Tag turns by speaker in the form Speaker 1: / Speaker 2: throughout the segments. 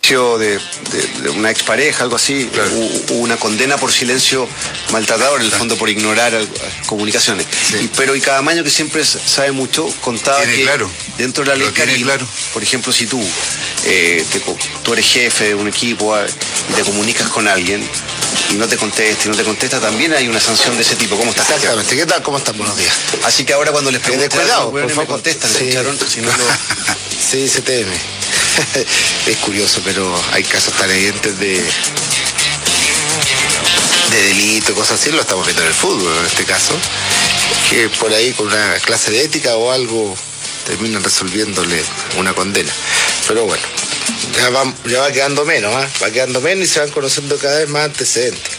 Speaker 1: de una expareja, algo así,
Speaker 2: claro.
Speaker 1: Hubo una condena por silencio maltratador, en el fondo por ignorar comunicaciones.
Speaker 2: Sí.
Speaker 1: Pero Caamaño, que siempre sabe mucho, contaba
Speaker 2: tiene
Speaker 1: que
Speaker 2: claro.
Speaker 1: dentro de la ley Karim,
Speaker 2: claro.
Speaker 1: por ejemplo, si tú eres jefe de un equipo y te comunicas con alguien y no te contesta, también hay una sanción de ese tipo. ¿Cómo estás?
Speaker 3: Exactamente. ¿Qué tal? ¿Cómo están? Buenos días.
Speaker 1: Así que ahora cuando les pregunten,
Speaker 3: cuidado, por
Speaker 1: me
Speaker 3: favor.
Speaker 1: contestan,
Speaker 3: Sí.
Speaker 1: ¿escucharon? Si no lo...
Speaker 3: Sí, se teme. Es curioso, pero hay casos tan evidentes de delito, cosas así, lo estamos viendo en el fútbol en este caso, que por ahí con una clase de ética o algo terminan resolviéndole una condena. Pero bueno, ya va quedando menos, ¿eh? Va quedando menos y se van conociendo cada vez más antecedentes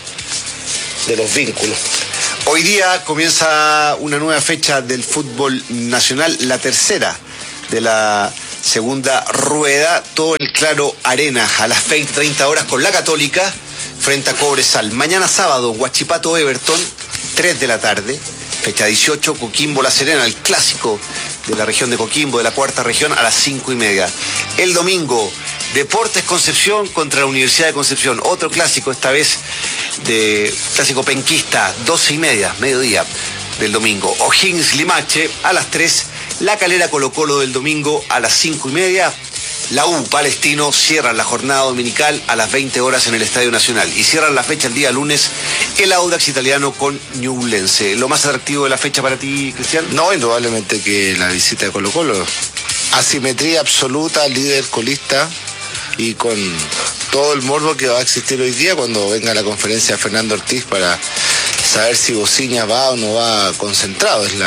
Speaker 3: de los vínculos.
Speaker 1: Hoy día comienza una nueva fecha del fútbol nacional, la tercera de la segunda rueda, todo el Claro Arena a las 20:30 horas con la Católica frente a Cobresal. Mañana sábado, Huachipato Everton, 3 de la tarde, fecha 18, Coquimbo La Serena, el clásico de la región de Coquimbo, de la cuarta región, a las 5:30. El domingo, Deportes Concepción contra la Universidad de Concepción, otro clásico, esta vez de clásico penquista, 12:30, mediodía del domingo. O'Higgins Limache a las 3, La Calera Colo Colo del domingo a las 5:30. La U Palestino cierran la jornada dominical a las 20 horas en el Estadio Nacional y cierran la fecha el día lunes el Audax Italiano con Ñublense. ¿Lo más atractivo de la fecha para ti, Cristian?
Speaker 3: No, indudablemente que la visita de Colo Colo. Asimetría absoluta, líder colista y con todo el morbo que va a existir hoy día cuando venga la conferencia de Fernando Ortiz para saber si Bociña va o no va concentrado. Es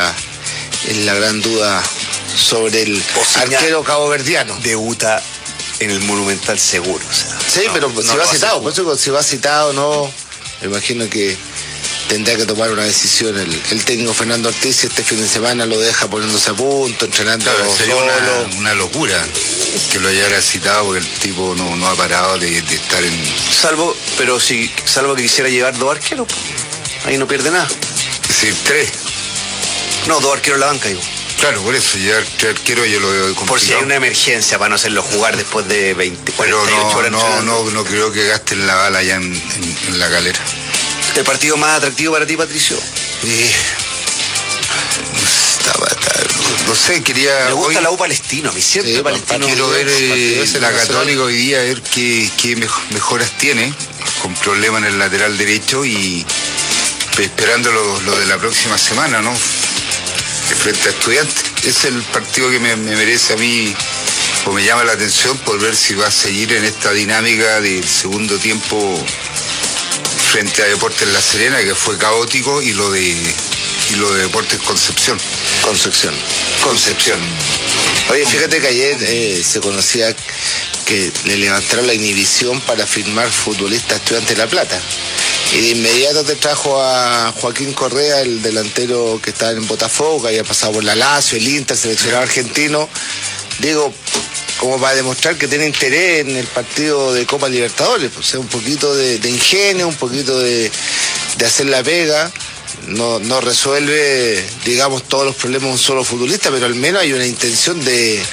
Speaker 3: la gran duda sobre el
Speaker 1: Bociña
Speaker 3: arquero caboverdiano.
Speaker 1: Debuta en el Monumental seguro. O sea,
Speaker 3: sí,
Speaker 1: no,
Speaker 3: pero
Speaker 1: no
Speaker 3: si va citado, por eso si va citado no, me imagino que tendrá que tomar una decisión el técnico Fernando Ortiz si este fin de semana lo deja poniéndose a punto, entrenando
Speaker 2: sería
Speaker 3: solo.
Speaker 2: una locura que lo hayara citado porque el tipo no ha parado de estar en...
Speaker 1: Salvo que quisiera llevar 2 arqueros, ahí no pierde nada.
Speaker 2: Sí, 3.
Speaker 1: No, 2 arqueros en la banca, digo.
Speaker 2: Claro, por eso, llevar 3 arqueros yo lo veo complicado.
Speaker 1: Por si hay una emergencia para no hacerlo jugar después de 20, 48 horas.
Speaker 2: No creo que gasten la bala ya en La Calera.
Speaker 1: ¿El partido más atractivo para ti, Patricio?
Speaker 2: No sé, quería...
Speaker 1: Me gusta la U Palestino, a mí siempre
Speaker 3: Sí,
Speaker 1: Palestino.
Speaker 2: Quiero ver la Católica hoy día, a ver qué mejoras tiene, con problemas en el lateral derecho y esperando lo de la próxima semana, ¿no? Frente a Estudiantes. Es el partido que me merece a mí, o me llama la atención por ver si va a seguir en esta dinámica del segundo tiempo frente a Deportes La Serena, que fue caótico, y lo de Deportes Concepción.
Speaker 3: Oye, fíjate que ayer se conocía que le levantaron la inhibición para firmar futbolista Estudiantes de La Plata. Y de inmediato te trajo a Joaquín Correa, el delantero que estaba en Botafogo, que había pasado por la Lazio, el Inter, seleccionado argentino. Digo, como para demostrar que tiene interés en el partido de Copa Libertadores. O sea, un poquito de ingenio, un poquito de hacer la pega. No resuelve, digamos, todos los problemas de un solo futbolista, pero al menos hay una intención de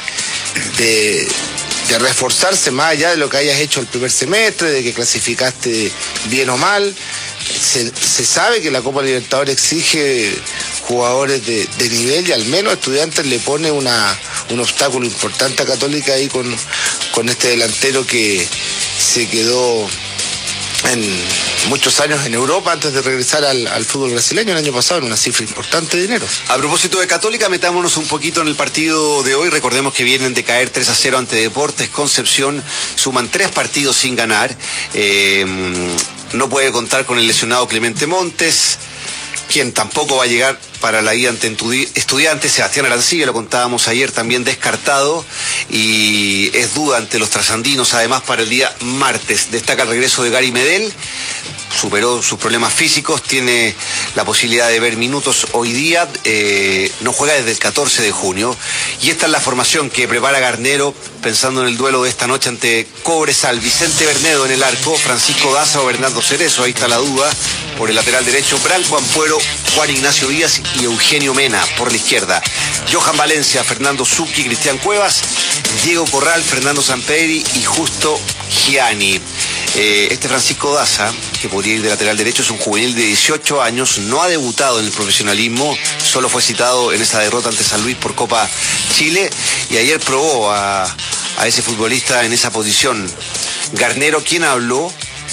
Speaker 3: reforzarse más allá de lo que hayas hecho el primer semestre, de que clasificaste bien o mal. Se sabe que la Copa Libertadores exige jugadores de nivel y al menos Estudiantes le pone un obstáculo importante a Católica ahí con este delantero que se quedó en muchos años en Europa antes de regresar al fútbol brasileño el año pasado en una cifra importante de dinero.
Speaker 1: A propósito de Católica, metámonos un poquito en el partido de hoy. Recordemos que vienen de caer 3-0 ante Deportes Concepción, suman 3 partidos sin ganar. No puede contar con el lesionado Clemente Montes, quien tampoco va a llegar para la ida ante Estudiantes. Sebastián Arancibia, lo contábamos ayer, también descartado, y es duda ante los trasandinos, además, para el día martes. Destaca el regreso de Gary Medel, superó sus problemas físicos, tiene la posibilidad de ver minutos hoy día, no juega desde el 14 de junio, y esta es la formación que prepara Garnero pensando en el duelo de esta noche ante Cobresal. Vicente Bernedo en el arco, Francisco Daza o Bernardo Cerezo, ahí está la duda. Por el lateral derecho, Branco Ampuero, Juan Ignacio Díaz y Eugenio Mena por la izquierda. Johan Valencia, Fernando Zucchi, Cristian Cuevas, Diego Corral, Fernando Sampedri y Justo Gianni. Este Francisco Daza, que podría ir de lateral derecho, es un juvenil de 18 años, no ha debutado en el profesionalismo, solo fue citado en esa derrota ante San Luis por Copa Chile, y ayer probó a ese futbolista en esa posición. Garnero, quien habló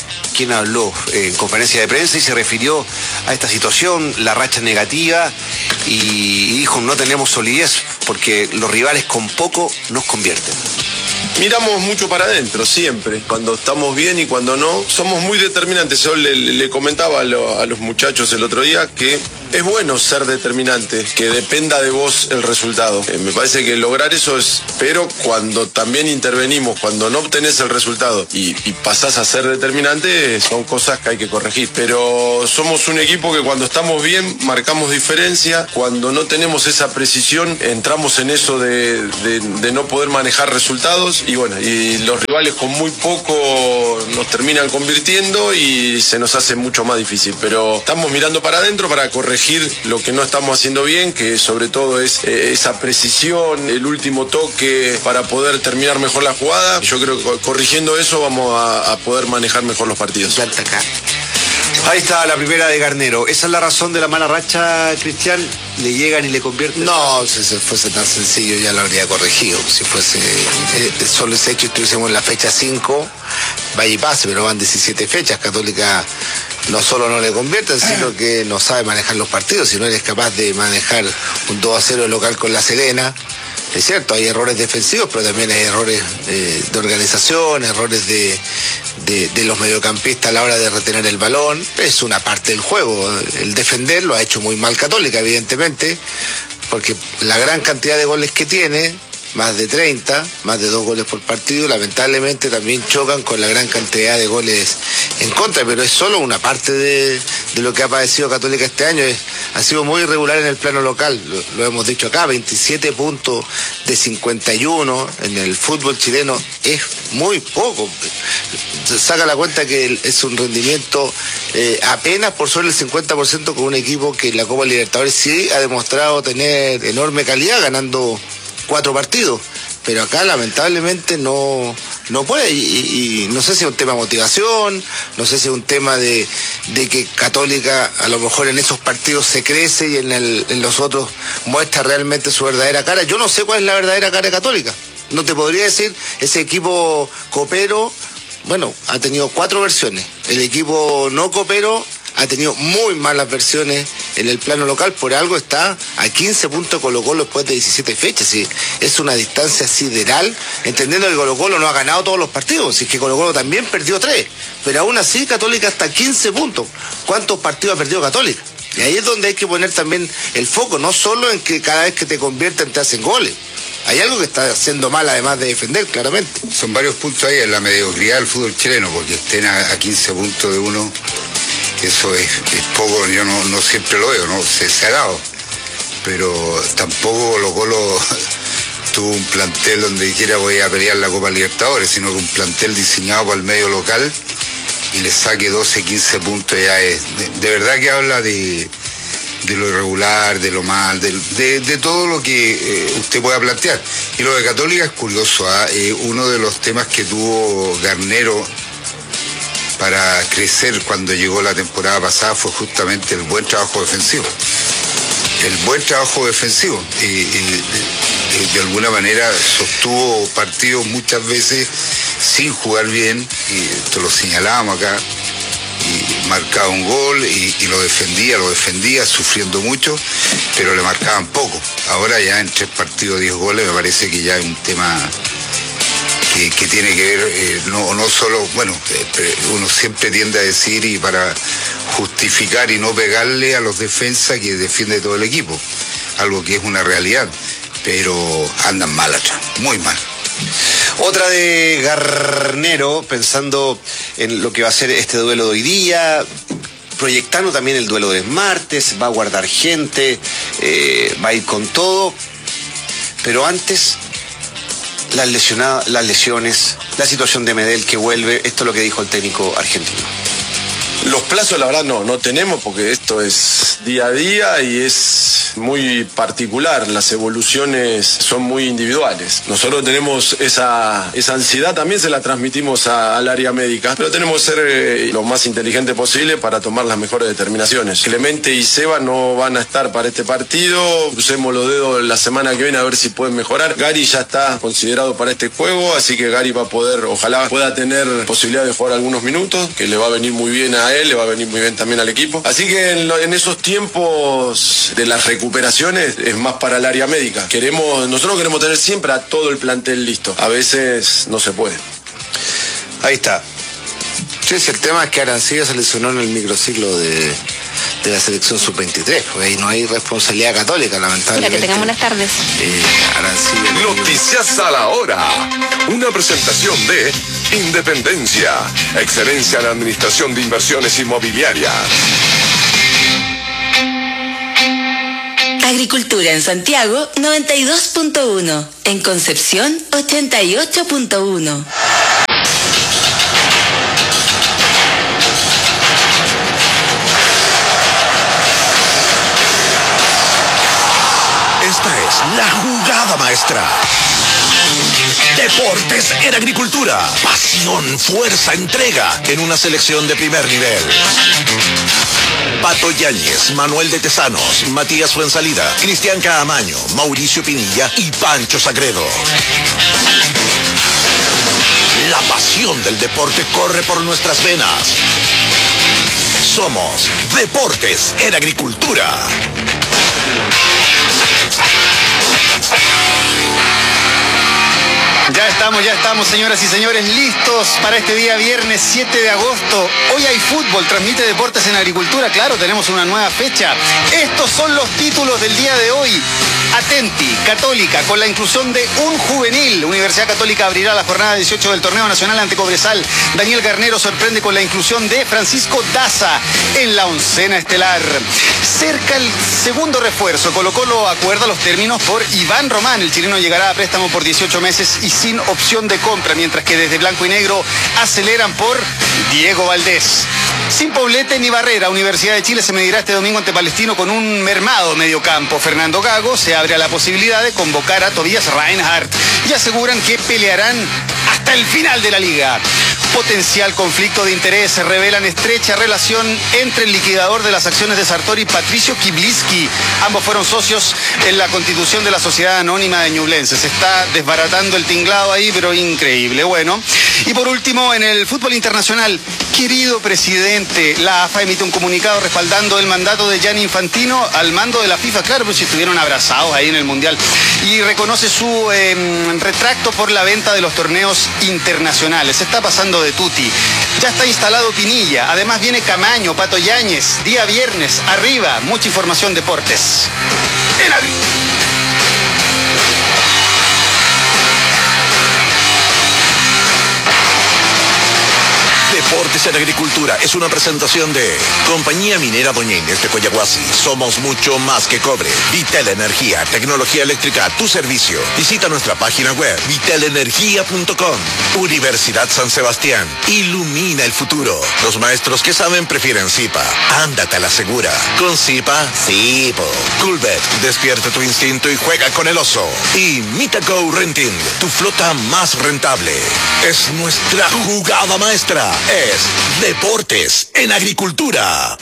Speaker 1: en conferencia de prensa y se refirió a esta situación, la racha negativa, y dijo: no tenemos solidez porque los rivales con poco nos convierten.
Speaker 4: Miramos mucho para adentro, siempre. Cuando estamos bien y cuando no, somos muy determinantes. Yo le comentaba a los muchachos el otro día que es bueno ser determinante, que dependa de vos el resultado. Me parece que lograr eso es... Pero cuando también intervenimos, cuando no obtenés el resultado y pasás a ser determinante, son cosas que hay que corregir. Pero somos un equipo que cuando estamos bien, marcamos diferencia. Cuando no tenemos esa precisión, entramos en eso de no poder manejar resultados. Y bueno, y los rivales con muy poco nos terminan convirtiendo y se nos hace mucho más difícil. Pero estamos mirando para adentro para corregir lo que no estamos haciendo bien, que sobre todo es esa precisión, el último toque para poder terminar mejor la jugada. Yo creo que corrigiendo eso vamos a poder manejar mejor los partidos.
Speaker 1: Ahí está la primera de Garnero. ¿Esa es la razón de la mala racha, Cristian? ¿Le llegan y le convierten?
Speaker 3: No, si fuese tan sencillo ya lo habría corregido. Si fuese solo ese hecho, estuviésemos en la fecha 5, vaya y pase, pero van 17 fechas. Católica no solo no le convierten, sino que no sabe manejar los partidos. Si no eres capaz de manejar un 2-0 local con La Serena, es cierto, hay errores defensivos, pero también hay errores de organización, errores de los mediocampistas a la hora de retener el balón. Es una parte del juego. El defender lo ha hecho muy mal Católica, evidentemente, porque la gran cantidad de goles que tiene, más de 30, más de 2 goles por partido, lamentablemente también chocan con la gran cantidad de goles en contra, pero es solo una parte de lo que ha padecido Católica este año. Ha sido muy irregular en el plano local, lo hemos dicho acá, 27 puntos de 51 en el fútbol chileno es muy poco. Se saca la cuenta que es un rendimiento apenas por sobre el 50% con un equipo que en la Copa Libertadores sí ha demostrado tener enorme calidad, ganando 4 partidos, pero acá lamentablemente no puede, y no sé si es un tema de motivación, no sé si es un tema de que Católica a lo mejor en esos partidos se crece y en los otros muestra realmente su verdadera cara. Yo no sé cuál es la verdadera cara de Católica, no te podría decir. Ese equipo copero, bueno, ha tenido 4 versiones, el equipo no copero ha tenido muy malas versiones en el plano local, por algo está a 15 puntos Colo-Colo después de 17 fechas, y es una distancia sideral, entendiendo que Colo-Colo no ha ganado todos los partidos, y que Colo-Colo también perdió 3, pero aún así Católica está a 15 puntos. ¿Cuántos partidos ha perdido Católica? Y ahí es donde hay que poner también el foco, no solo en que cada vez que te convierten te hacen goles. Hay algo que está haciendo mal, además de defender, claramente.
Speaker 2: Son varios puntos ahí en la mediocridad del fútbol chileno, porque estén a 15 puntos de uno. Eso es poco, yo no siempre lo veo, ¿no? Se ha dado, pero tampoco Colo-Colo tuvo un plantel donde quiera voy a pelear la Copa Libertadores, sino que un plantel diseñado para el medio local y le saque 12, 15 puntos ya es, de verdad que habla de lo irregular, de lo mal, de todo lo que usted pueda plantear. Y lo de Católica es curioso, uno de los temas que tuvo Garnero para crecer cuando llegó la temporada pasada fue justamente el buen trabajo defensivo. El buen trabajo defensivo. De alguna manera sostuvo partidos muchas veces sin jugar bien, y esto lo señalábamos acá, y marcaba un gol y lo defendía sufriendo mucho, pero le marcaban poco. Ahora ya en 3 partidos 10 goles me parece que ya es un tema que tiene que ver, no solo, bueno, uno siempre tiende a decir, y para justificar y no pegarle a los defensas que defiende todo el equipo, algo que es una realidad, pero andan mal atrás, muy mal.
Speaker 1: Otra de Garnero, pensando en lo que va a ser este duelo de hoy día, proyectando también el duelo del martes, va a guardar gente, va a ir con todo, pero antes las lesiones, la situación de Medel que vuelve, esto es lo que dijo el técnico argentino.
Speaker 4: Los plazos, la verdad, no tenemos, porque esto es día a día y es muy particular. Las evoluciones son muy individuales. Nosotros tenemos esa ansiedad, también se la transmitimos al área médica, pero tenemos que ser lo más inteligente posible para tomar las mejores determinaciones. Clemente y Seba no van a estar para este partido. Crucemos los dedos la semana que viene a ver si pueden mejorar. Gary ya está considerado para este juego, así que Gary va a poder, ojalá pueda tener posibilidad de jugar algunos minutos, que le va a venir muy bien a él, le va a venir muy bien también al equipo. Así que en esos tiempos de las recuperaciones es más para el área médica. Nosotros queremos tener siempre a todo el plantel listo. A veces no se puede.
Speaker 1: Ahí está.
Speaker 3: Sí, el tema es que Arancibia se lesionó en el microciclo de la selección sub-23, pues ahí no hay responsabilidad católica, lamentablemente.
Speaker 5: Hola, que tengan buenas tardes.
Speaker 6: Noticias a la hora. Una presentación de Independencia, excelencia en la administración de inversiones inmobiliarias.
Speaker 7: Agricultura en Santiago 92.1, en Concepción 88.1.
Speaker 6: Esta es la jugada maestra. Deportes en agricultura. Pasión, fuerza, entrega en una selección de primer nivel. Pato Yáñez, Manuel de Tesanos, Matías Fuensalida, Cristian Caamaño, Mauricio Pinilla y Pancho Sagredo. La pasión del deporte corre por nuestras venas. Somos Deportes en Agricultura.
Speaker 1: Ya estamos, señoras y señores, listos para este día viernes 7 de agosto. Hoy hay fútbol, transmite Deportes en Agricultura, claro, tenemos una nueva fecha. Estos son los títulos del día de hoy. Atenti, Católica, con la inclusión de un juvenil. Universidad Católica abrirá la jornada 18 del Torneo Nacional ante Cobresal. Daniel Garnero sorprende con la inclusión de Francisco Daza en la oncena estelar. Cerca el segundo refuerzo. Colo-Colo acuerda los términos por Iván Román. El chileno llegará a préstamo por 18 meses y sin opción de compra, mientras que desde Blanco y Negro aceleran por Diego Valdés. Sin Poblete ni Barrera, Universidad de Chile se medirá este domingo ante Palestino con un mermado mediocampo. Fernando Gago se abre a la posibilidad de convocar a Tobias Reinhardt y aseguran que pelearán hasta el final de la liga. Potencial conflicto de interés, revelan estrecha relación entre el liquidador de las acciones de Sartori, Patricio Kibliski. Ambos fueron socios en la constitución de la Sociedad Anónima de Ñublense. Se está desbaratando el tinglado ahí, pero increíble. Bueno, y por último, en el fútbol internacional, querido presidente, la AFA emite un comunicado respaldando el mandato de Gianni Infantino al mando de la FIFA. Claro, pues si estuvieron abrazados ahí en el Mundial. Y reconoce su retracto por la venta de los torneos internacionales. Se está pasando de tutti. Ya está instalado Pinilla. Además viene Camaño, Pato Yáñez. Día viernes, arriba. Mucha información, deportes.
Speaker 6: Deportes en Agricultura es una presentación de Compañía Minera Doña Inés de Coyahuasi. Somos mucho más que cobre. Vitel Energía, tecnología eléctrica a tu servicio. Visita nuestra página web vitelenergia.com. Universidad San Sebastián. Ilumina el futuro. Los maestros que saben prefieren Zipa. Ándate a la segura. Con Zipa, sí, po. Coolbet, despierta tu instinto y juega con el oso. Y Mitago Renting, tu flota más rentable. Es nuestra jugada maestra. Es Deportes en Agricultura.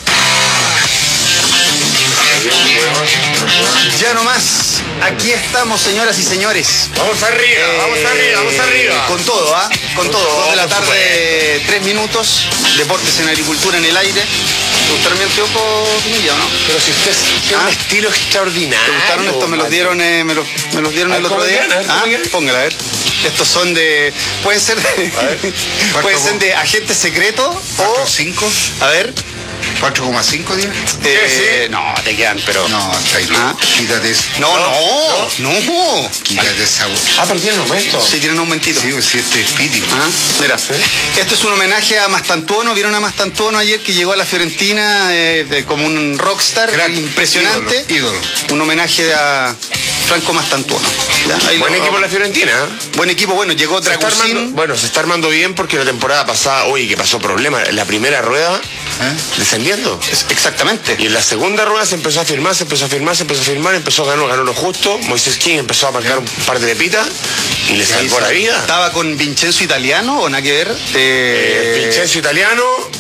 Speaker 1: Ya nomás, aquí estamos, señoras y señores.
Speaker 2: Vamos arriba, vamos arriba.
Speaker 1: Con todo, ¿ah? Con todo. 2 de la tarde, 3 minutos. Deportes en Agricultura en el aire. ¿Te gustaron mi anteojo, Pinilla, o no?
Speaker 2: Pero si usted tiene un estilo extraordinario.
Speaker 1: ¿Te gustaron estos? Me los dieron, me los dieron el otro día. Póngala, a ver. Estos son de... Pueden ser de... pueden ser de agente secreto o...
Speaker 2: 5.
Speaker 1: A ver.
Speaker 2: 4,5 días.
Speaker 5: No, te quedan, pero...
Speaker 2: No, está ahí. Quítate eso.
Speaker 5: No.
Speaker 2: Quítate esa voz.
Speaker 5: Pero tiene un aumento. Sí, tiene un aumentito.
Speaker 2: Sí, pues sí, este es Piti.
Speaker 5: Mira, esto es un homenaje a Mastantuono. ¿Vieron a Mastantuono ayer que llegó a la Fiorentina como un rockstar? Impresionante.
Speaker 2: Ídolo.
Speaker 5: Un homenaje a Franco Mastantuono.
Speaker 8: Buen equipo la Fiorentina.
Speaker 5: Buen equipo, bueno, llegó Dragusin.
Speaker 8: Se está armando bien porque la temporada pasada, que pasó problema. La primera rueda, descendiendo.
Speaker 5: Exactamente.
Speaker 8: Y en la segunda rueda se empezó a firmar, ganó lo justo. Moisés King empezó a marcar un par de pepitas y le salvó la vida.
Speaker 5: ¿Estaba con Vincenzo Italiano o nada que ver?
Speaker 8: Vincenzo Italiano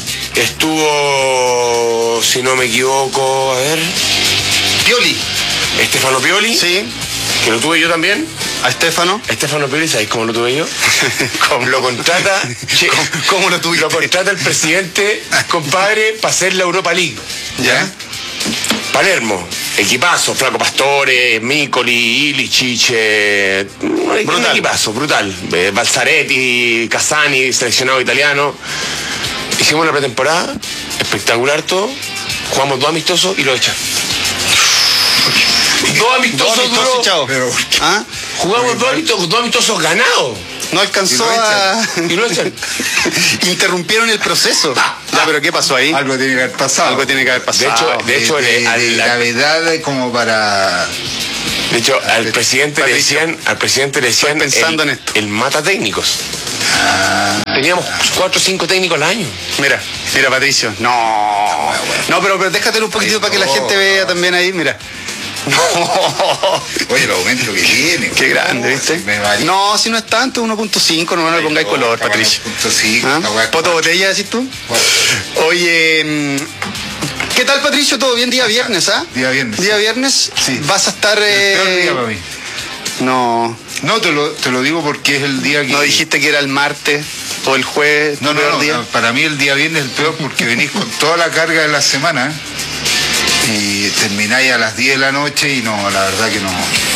Speaker 8: estuvo, si no me equivoco, a ver...
Speaker 5: Pioli.
Speaker 8: Stefano Pioli.
Speaker 5: Sí.
Speaker 8: Que lo tuve yo también.
Speaker 5: ¿A Stefano
Speaker 8: Pioli, ¿sabéis cómo lo tuve yo? Lo contrata...
Speaker 5: ¿Cómo lo tuviste?
Speaker 8: Lo contrata el presidente, compadre, para hacer la Europa League.
Speaker 5: ¿Ya?
Speaker 8: Palermo, equipazo, Flaco Pastore, Micoli, Ilicic, un equipazo, brutal. Balzaretti, Casani, seleccionado italiano. Hicimos la pretemporada, espectacular todo. Jugamos 2 amistosos y lo echan. 2 amistosos
Speaker 5: chao.
Speaker 8: Jugamos 2 amistosos ganados.
Speaker 5: No alcanzó
Speaker 8: y lo echan.
Speaker 5: Interrumpieron el proceso. Pero ¿qué pasó ahí?
Speaker 2: Algo tiene que haber pasado.
Speaker 8: De hecho,
Speaker 2: la verdad como para...
Speaker 8: De hecho, al presidente le decían
Speaker 5: pensando en esto.
Speaker 8: El mata técnicos. Teníamos 4 o 5 técnicos al año.
Speaker 5: Mira, Patricio. No, pero déjatelo un poquitito para que la gente vea también ahí, mira.
Speaker 2: Oye, el aumento que tiene.
Speaker 5: Qué grande, ¿viste? No, si no es tanto, 1.5, no le pongáis color, Patricio.
Speaker 2: 1.5.
Speaker 5: ¿Poto botella, decís tú? Oye, ¿qué tal, Patricio? ¿Todo bien? Día viernes,
Speaker 2: Día viernes.
Speaker 5: Día viernes.
Speaker 2: Sí.
Speaker 5: Vas a estar...
Speaker 2: El peor día para mí.
Speaker 5: No,
Speaker 2: te lo digo porque es el día que...
Speaker 5: ¿No dijiste que era el martes o el jueves?
Speaker 2: No, para mí el día viernes es el peor porque venís con toda la carga de la semana y termináis a las 10 de la noche y no, la verdad que no.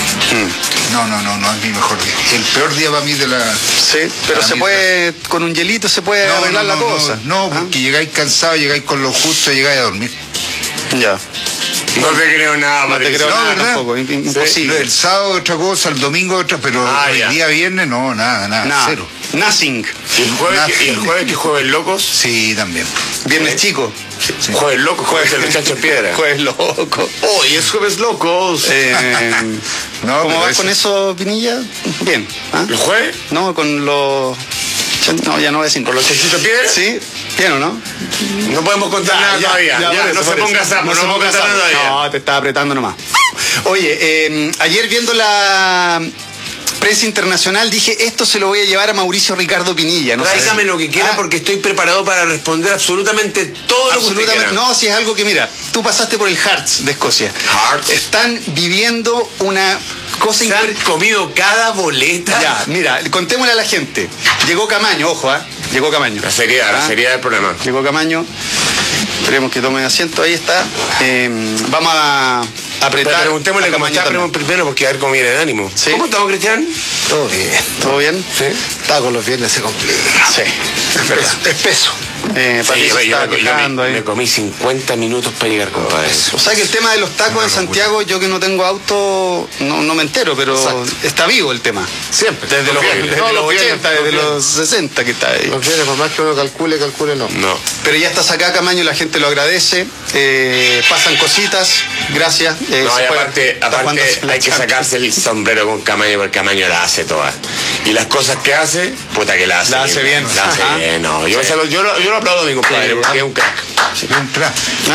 Speaker 2: No es mi mejor día. El peor día para mí de la...
Speaker 5: Sí, pero se puede, con un hielito se puede arreglar la cosa.
Speaker 2: No, porque llegáis cansados, llegáis con lo justo, llegáis a dormir.
Speaker 5: Ya.
Speaker 8: No te creo nada,
Speaker 5: no te creo nada tampoco, imposible.
Speaker 2: El sábado otra cosa, el domingo otra, pero el día viernes no, nada, cero.
Speaker 5: Nothing.
Speaker 8: ¿Y el jueves que jueves locos?
Speaker 2: Sí, también.
Speaker 5: Viernes chico.
Speaker 8: Sí. Jueves loco, jueves el muchacho en piedra.
Speaker 5: Jueves loco.
Speaker 8: Hoy es jueves locos.
Speaker 5: ¿Cómo vas con eso, Pinilla? Bien.
Speaker 8: ¿El jueves?
Speaker 5: No, con los... No, ya no voy a decir.
Speaker 8: ¿Con los chanchitos en piedra?
Speaker 5: Sí. ¿Bien o no?
Speaker 8: No podemos contar nada todavía. No se ponga sapo, no se ponga contar nada todavía.
Speaker 5: No, te estaba apretando nomás. Oye, ayer viendo la prensa internacional dije, esto se lo voy a llevar a Mauricio Ricardo Pinilla.
Speaker 8: Tráigame lo que quiera porque estoy preparado para responder absolutamente todo lo que usted quiera.
Speaker 5: No, si es algo que, mira, tú pasaste por el Hearts de Escocia.
Speaker 8: Hearts.
Speaker 5: Están viviendo una cosa
Speaker 8: se han comido cada boleta.
Speaker 5: Ya, mira, contémosle a la gente. Llegó Camaño, ojo, llegó Camaño.
Speaker 8: La seriedad del problema.
Speaker 5: Llegó Camaño. Esperemos que tome asiento, ahí está. Vamos a apretar.
Speaker 8: Pero preguntémosle cómo está primero porque a ver cómo viene el ánimo.
Speaker 5: ¿Sí?
Speaker 8: ¿Cómo estamos, Cristian?
Speaker 3: Todo bien.
Speaker 5: ¿Todo bien?
Speaker 3: Sí. Está con los viernes se complica.
Speaker 5: Sí, es verdad.
Speaker 3: Espeso.
Speaker 8: Yo me comí 50 minutos para llegar, compadre.
Speaker 5: O sea que el tema de los tacos en Santiago, yo que no tengo auto, no me entero, pero está vivo el tema.
Speaker 8: Siempre.
Speaker 5: Desde los 80, desde los 60 que está ahí.
Speaker 3: Los viernes, por más que uno calcule no.
Speaker 5: No. Pero ya estás acá, Camaño, la gente lo agradece. Pasan cositas, gracias.
Speaker 8: No, y aparte hay que sacarse el sombrero con Camaño porque Camaño la hace toda. Y las cosas que hace, puta que la hace.
Speaker 5: La hace bien.
Speaker 8: La hace bien, no. Yo lo aplaudo a mi compadre porque es un crack.
Speaker 2: Es un crack.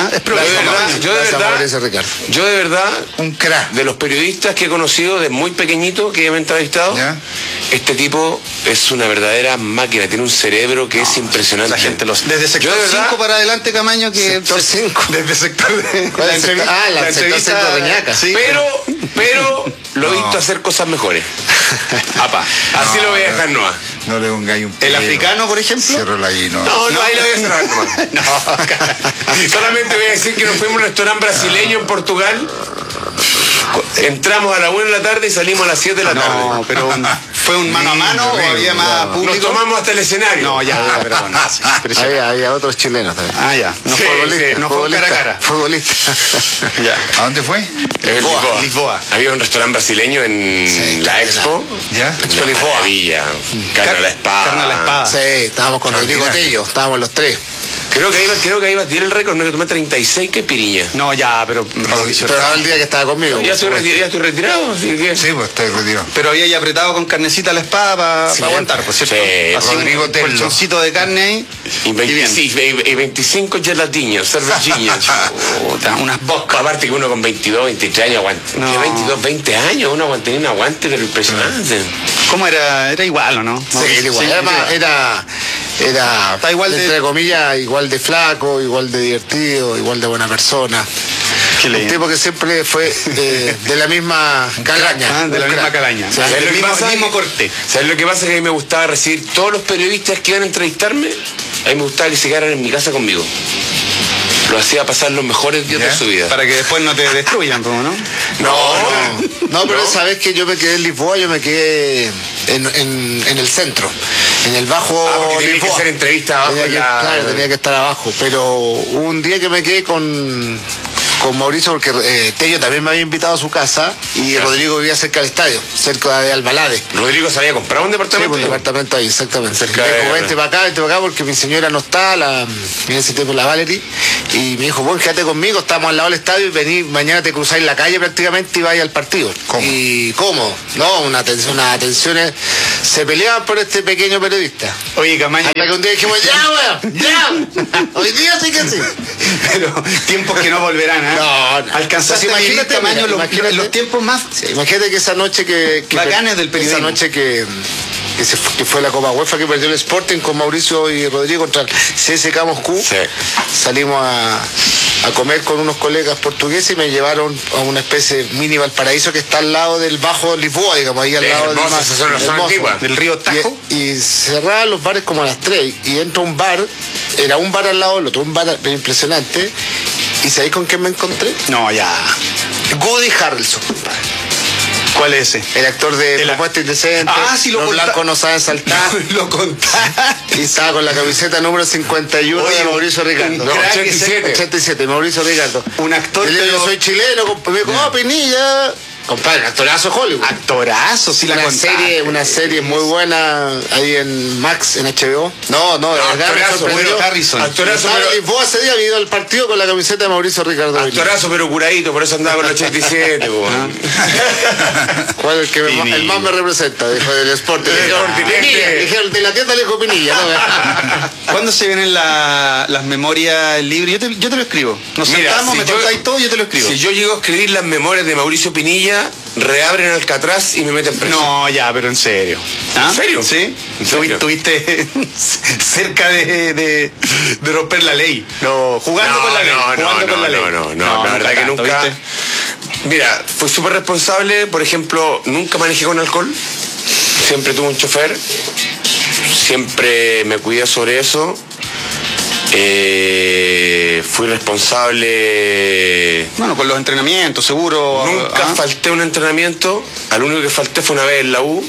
Speaker 8: Yo de verdad,
Speaker 2: un crack.
Speaker 8: De los periodistas que he conocido de muy pequeñito que me he entrevistado, este tipo es una verdadera máquina, tiene un cerebro que es impresionante.
Speaker 5: La gente desde sector 5 para adelante, Camaño, que
Speaker 3: sector 5.
Speaker 5: Desde sector de
Speaker 3: la entrevista de Doñaca.
Speaker 5: Sí.
Speaker 8: Pero lo he visto hacer cosas mejores. Apa, así lo voy a dejar nomás.
Speaker 2: No le pongáis un pelo.
Speaker 5: ¿El africano, por ejemplo?
Speaker 2: Cierro la guino.
Speaker 8: No, ahí lo voy a cerrar nomás. Solamente voy a decir que nos fuimos a un restaurante brasileño en Portugal. Entramos a la 1 de la tarde y salimos a las 7 de la tarde.
Speaker 5: No, pero ¿Fue un mano a mano o había más público?
Speaker 8: Nos tomamos hasta el escenario.
Speaker 5: No, ya, pero bueno.
Speaker 3: Había otros chilenos también.
Speaker 5: Ah, ya. No
Speaker 8: Sí,
Speaker 5: futbolista,
Speaker 8: sí,
Speaker 5: no fue cara a cara.
Speaker 3: Futbolista.
Speaker 5: Ya.
Speaker 2: ¿A dónde fue?
Speaker 5: Lisboa.
Speaker 8: Había un restaurante brasileño en la Expo.
Speaker 2: ¿Ya?
Speaker 8: Expo Lisboa. Maravilla. Carne a la espada.
Speaker 5: Carne a la espada.
Speaker 3: Sí, estábamos con Rodrigo Tello, estábamos los tres.
Speaker 8: Creo que iba a tirar el récord, no, que tomé 36 caipirinhas.
Speaker 5: No, ya, pero
Speaker 3: Pero era el día que estaba conmigo.
Speaker 8: Ya estoy retirado, así que...
Speaker 2: Sí, pues está retirado.
Speaker 5: pero había ya apretado con carnecita a la espada para aguantar, pues, ¿cierto?
Speaker 8: Sí,
Speaker 5: Así
Speaker 2: Rodrigo
Speaker 5: un
Speaker 2: Tello.
Speaker 5: colchoncito de carne ahí.
Speaker 8: Y 25 gelatinas, cervecillas.
Speaker 5: Unas bocas.
Speaker 8: Aparte que uno con 22, 23 años aguanta.
Speaker 5: No.
Speaker 8: ¿Qué 22, 20 años? Uno tenía un aguante, pero impresionante.
Speaker 5: ¿Cómo era? Era igual, ¿o no?
Speaker 3: Sí, era igual. Era
Speaker 5: Está igual de-
Speaker 3: entre comillas, igual de flaco, igual de divertido, igual de buena persona.
Speaker 5: Qué
Speaker 3: Un
Speaker 5: lindo.
Speaker 3: tipo que siempre fue de la misma calaña.
Speaker 5: Ah, de la
Speaker 3: Un
Speaker 5: misma
Speaker 3: crack.
Speaker 5: calaña.
Speaker 3: Sí.
Speaker 8: ¿Sabes lo que pasa?
Speaker 5: El mismo corte.
Speaker 8: ¿Sabes lo que pasa? Que a mí me gustaba recibir todos los periodistas que iban a entrevistarme, a mí me gustaba que se quedaran en mi casa conmigo. Lo hacía pasar los mejores días
Speaker 2: ¿Ya?
Speaker 8: de su vida.
Speaker 5: Para que después no te destruyan, ¿no?
Speaker 3: No, pero esa vez que yo me quedé en Lisboa, yo me quedé en el centro, en el bajo
Speaker 8: Porque tenía que
Speaker 3: Lisboa.
Speaker 8: hacer entrevistas abajo
Speaker 3: Tenía que-
Speaker 8: ya.
Speaker 3: Claro, tenía que estar abajo. Pero hubo un día que me quedé con Mauricio, porque Tello también me había invitado a su casa y Rodrigo vivía cerca del estadio, cerca de Albalade.
Speaker 8: Rodrigo se había comprado un
Speaker 3: Sí,
Speaker 8: departamento.
Speaker 3: un departamento ahí, exactamente.
Speaker 8: Cerca
Speaker 3: Me dijo,
Speaker 8: de-
Speaker 3: vente para acá, porque mi señora no está, en ese tiempo la Valerie, y me dijo, bueno, quédate conmigo, estamos al lado del estadio y vení, mañana te cruzáis la calle prácticamente y vais al partido.
Speaker 2: ¿Cómo?
Speaker 3: ¿Y cómo? No, unas tensiones, se peleaban por este pequeño periodista.
Speaker 5: Oye, Camaño.
Speaker 3: Hasta que un día dijimos, ya, weón, ya, hoy día sí que sí.
Speaker 5: Pero tiempos que no volverán, ¿eh?
Speaker 3: No,
Speaker 5: Alcanzaste a vivir, Camaño, los tiempos más
Speaker 3: Sí, imagínate que esa noche que
Speaker 5: bacanes del periodismo.
Speaker 3: esa noche que fue la Copa UEFA que perdió el Sporting con Mauricio y Rodrigo contra el CSKA Moscú.
Speaker 8: Sí.
Speaker 3: Salimos a comer con unos colegas portugueses y me llevaron a una especie de mini Valparaíso que está al lado del Bajo Lisboa, digamos, ahí al
Speaker 8: Es
Speaker 3: lado del
Speaker 8: hermosa
Speaker 3: mar.
Speaker 8: esa zona
Speaker 3: Hermoso.
Speaker 8: antigua.
Speaker 5: del río Tajo.
Speaker 3: Y cerraban los bares como a las 3 y entra un bar, era un bar al lado del otro, un bar impresionante. ¿Y sabéis con quién me encontré?
Speaker 5: No, ya.
Speaker 3: Woody Harrelson, compadre.
Speaker 5: ¿Cuál es ese?
Speaker 3: El actor de
Speaker 5: El-
Speaker 3: Propuesta Indecente.
Speaker 5: Ah, sí, lo
Speaker 3: Los
Speaker 5: conta-
Speaker 3: blancos no saben saltar.
Speaker 5: Lo contaste.
Speaker 3: Y estaba con la camiseta número 51
Speaker 5: Oye,
Speaker 3: de Mauricio Ricardo.
Speaker 5: un
Speaker 3: No,
Speaker 5: crack
Speaker 3: 87. 87, Mauricio Ricardo.
Speaker 5: Un actor
Speaker 3: Y le digo,
Speaker 5: pero-
Speaker 3: yo soy chileno, me dijo, oh, Pinilla. Compadre, actorazo de Hollywood.
Speaker 5: Actorazo, sí la contaste.
Speaker 3: Una serie muy buena ahí en Max, en HBO. No, de verdad me
Speaker 8: actorazo,
Speaker 3: sorprendió.
Speaker 5: bueno, Harrison.
Speaker 8: Actorazo,
Speaker 3: Estaba en
Speaker 8: pero,
Speaker 3: Lisboa ese día, había ido al partido con la camiseta de Mauricio Ricardo.
Speaker 8: actorazo, pero curadito, por eso andaba con el 87. po.
Speaker 3: ¿Cuál es el que el más me representa? Dijo del Sporting.
Speaker 8: Del Sporting,
Speaker 3: Pinilla.
Speaker 8: este.
Speaker 3: Dijeron, de la tienda le dijo Pinilla. ¿No?
Speaker 5: ¿Cuándo se vienen las memorias, el libro? Yo te lo escribo. Nos
Speaker 8: Mira,
Speaker 5: sentamos,
Speaker 8: si
Speaker 5: me
Speaker 8: yo-
Speaker 5: contáis todo, yo te lo escribo.
Speaker 8: Si yo llego a escribir las memorias de Mauricio Pinilla, reabren Alcatraz y me meten preso.
Speaker 5: No, ya, pero en serio. ¿Ah?
Speaker 8: ¿En serio?
Speaker 5: Sí.
Speaker 8: ¿En serio?
Speaker 5: Estuviste cerca de romper la ley. No, jugando con la ley. Jugando con la ley.
Speaker 8: No, la verdad que
Speaker 5: tanto,
Speaker 8: nunca.
Speaker 5: ¿viste?
Speaker 8: Mira, fui súper responsable, por ejemplo, nunca manejé con alcohol, siempre tuve un chofer, siempre me cuidé sobre eso. Fui responsable.
Speaker 5: Bueno, con los entrenamientos, seguro.
Speaker 8: Nunca falté a un entrenamiento. Al único que falté fue una vez en la U,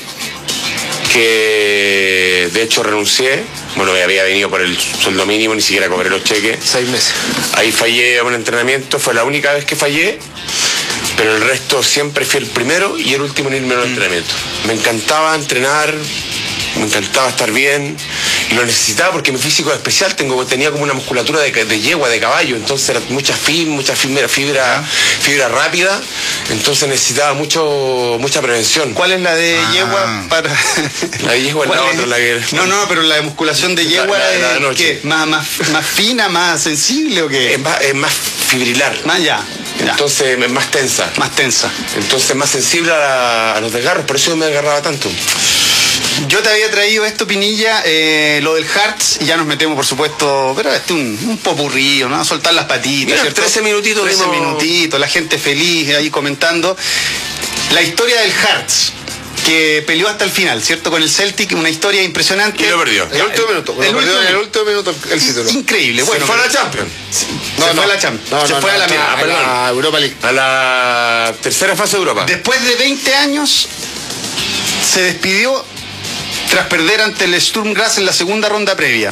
Speaker 8: que de hecho renuncié. Bueno, me había venido por el sueldo mínimo, ni siquiera cobré los cheques.
Speaker 3: 6 meses.
Speaker 8: Ahí fallé a un entrenamiento, fue la única vez que fallé, pero el resto siempre fui el primero y el último en irme a un entrenamiento. Me encantaba entrenar, me encantaba estar bien y lo necesitaba porque mi físico es especial, tenía como una musculatura de yegua, de caballo, entonces era mucha fibra rápida, entonces necesitaba mucha prevención.
Speaker 5: ¿Cuál es la de yegua para...?
Speaker 8: La de yegua es la
Speaker 5: ¿Cuál es?
Speaker 8: otra, la que...
Speaker 5: No, pero la de musculación de yegua
Speaker 8: La de la
Speaker 5: es
Speaker 8: noche.
Speaker 5: ¿qué? ¿Más fina, más sensible o qué?
Speaker 8: Es más fibrilar,
Speaker 5: Más ya.
Speaker 8: entonces es más tensa.
Speaker 5: Más tensa.
Speaker 8: Entonces más sensible a los desgarros, por eso yo me desgarraba tanto.
Speaker 5: Yo te había traído esto, Pinilla, lo del Hearts, y ya nos metemos, por supuesto, pero un popurrí, ¿no? A soltar las patitas,
Speaker 8: Mira,
Speaker 5: ¿cierto?
Speaker 8: 13 minutitos
Speaker 5: 13
Speaker 8: dimos-
Speaker 5: minutitos, la gente feliz ahí comentando. La historia del Hearts, que peleó hasta el final, ¿cierto? Con el Celtic, una historia impresionante.
Speaker 8: Y lo perdió.
Speaker 3: El último minuto.
Speaker 5: El último
Speaker 3: En el
Speaker 5: minuto.
Speaker 3: último minuto el título.
Speaker 5: Increíble.
Speaker 8: Se
Speaker 5: Bueno,
Speaker 8: fue a la Champions.
Speaker 5: se fue a la Champions. Se fue a la
Speaker 3: a la Europa League.
Speaker 8: A la tercera fase de Europa.
Speaker 5: Después de 20 años se despidió tras perder ante el Sturm Graz en la segunda ronda previa.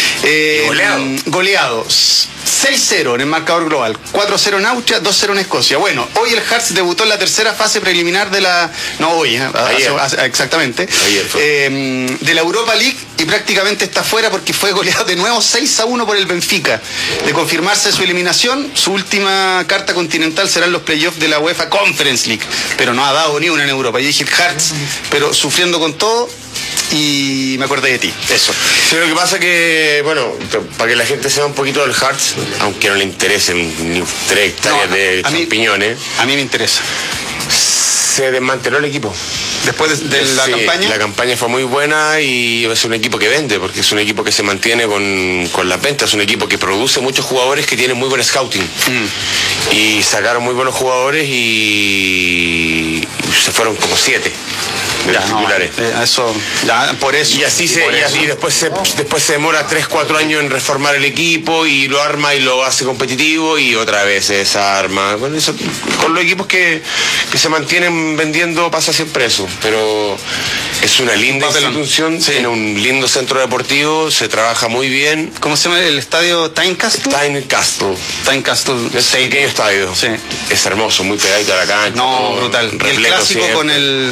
Speaker 5: Goleado. 6-0 en el marcador global, 4-0 en Austria, 2-0 en Escocia. Bueno, hoy el Hearts debutó en la tercera fase preliminar de la... No, hoy, exactamente. De la Europa League, y prácticamente está fuera porque fue goleado de nuevo 6-1 por el Benfica. De confirmarse su eliminación, su última carta continental serán los playoffs de la UEFA Conference League, pero no ha dado ni una en Europa. Yo dije el Hearts, pero sufriendo con todo, y me acordé de ti, eso.
Speaker 8: Sí, lo que pasa que, bueno, para que la gente sepa un poquito del Hearts, aunque no le interesen ni 3 hectáreas de champiñones.
Speaker 5: A mí me interesa.
Speaker 8: Se desmanteló el equipo.
Speaker 5: Después de la campaña.
Speaker 8: La campaña fue muy buena y es un equipo que vende, porque es un equipo que se mantiene con las ventas, es un equipo que produce muchos jugadores que tienen muy buen scouting. Y sacaron muy buenos jugadores y se fueron como 7. Titulares.
Speaker 5: Por eso.
Speaker 8: Y así después se demora 3-4 años en reformar el equipo y lo arma y lo hace competitivo y otra vez se desarma. Con eso, con los equipos que se mantienen vendiendo pasa siempre eso. Pero es una linda institución, tiene un lindo centro deportivo, se trabaja muy bien.
Speaker 5: ¿Cómo se llama el estadio? Tynecastle.
Speaker 8: Tynecastle. Es un pequeño estadio. Sí. Es hermoso, muy pegadito a la cancha.
Speaker 5: No, brutal. Y el clásico siempre. Con el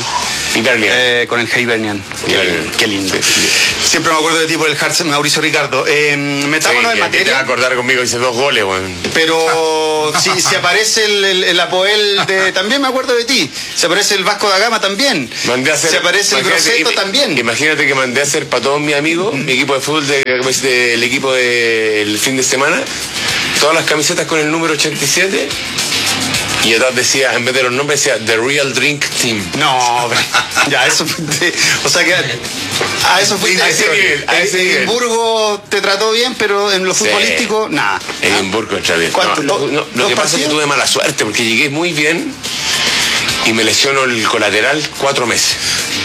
Speaker 5: Hibernian. Qué lindo. Siempre me acuerdo de tipo del Hearts, Mauricio Ricardo. Metámonos en materia.
Speaker 8: Te vas a acordar conmigo, hice 2 goles, bueno.
Speaker 5: Pero si aparece el Apoel también me acuerdo de ti. Si aparece el Vasco da Gama también. Si aparece el Grosseto también.
Speaker 8: Imagínate que mandé a hacer para todos mis amigos, mi equipo de fútbol, el equipo del fin de semana, todas las camisetas con el número 87. Y atrás decía, en vez de los nombres, decía The Real Drink Team.
Speaker 5: No, ya, eso fue. O sea que. Eso fue. Edimburgo te trató bien, pero en lo futbolístico, nada.
Speaker 8: Edimburgo está bien. Lo que pasa es que tuve mala suerte, porque llegué muy bien y me lesionó el colateral 4 meses.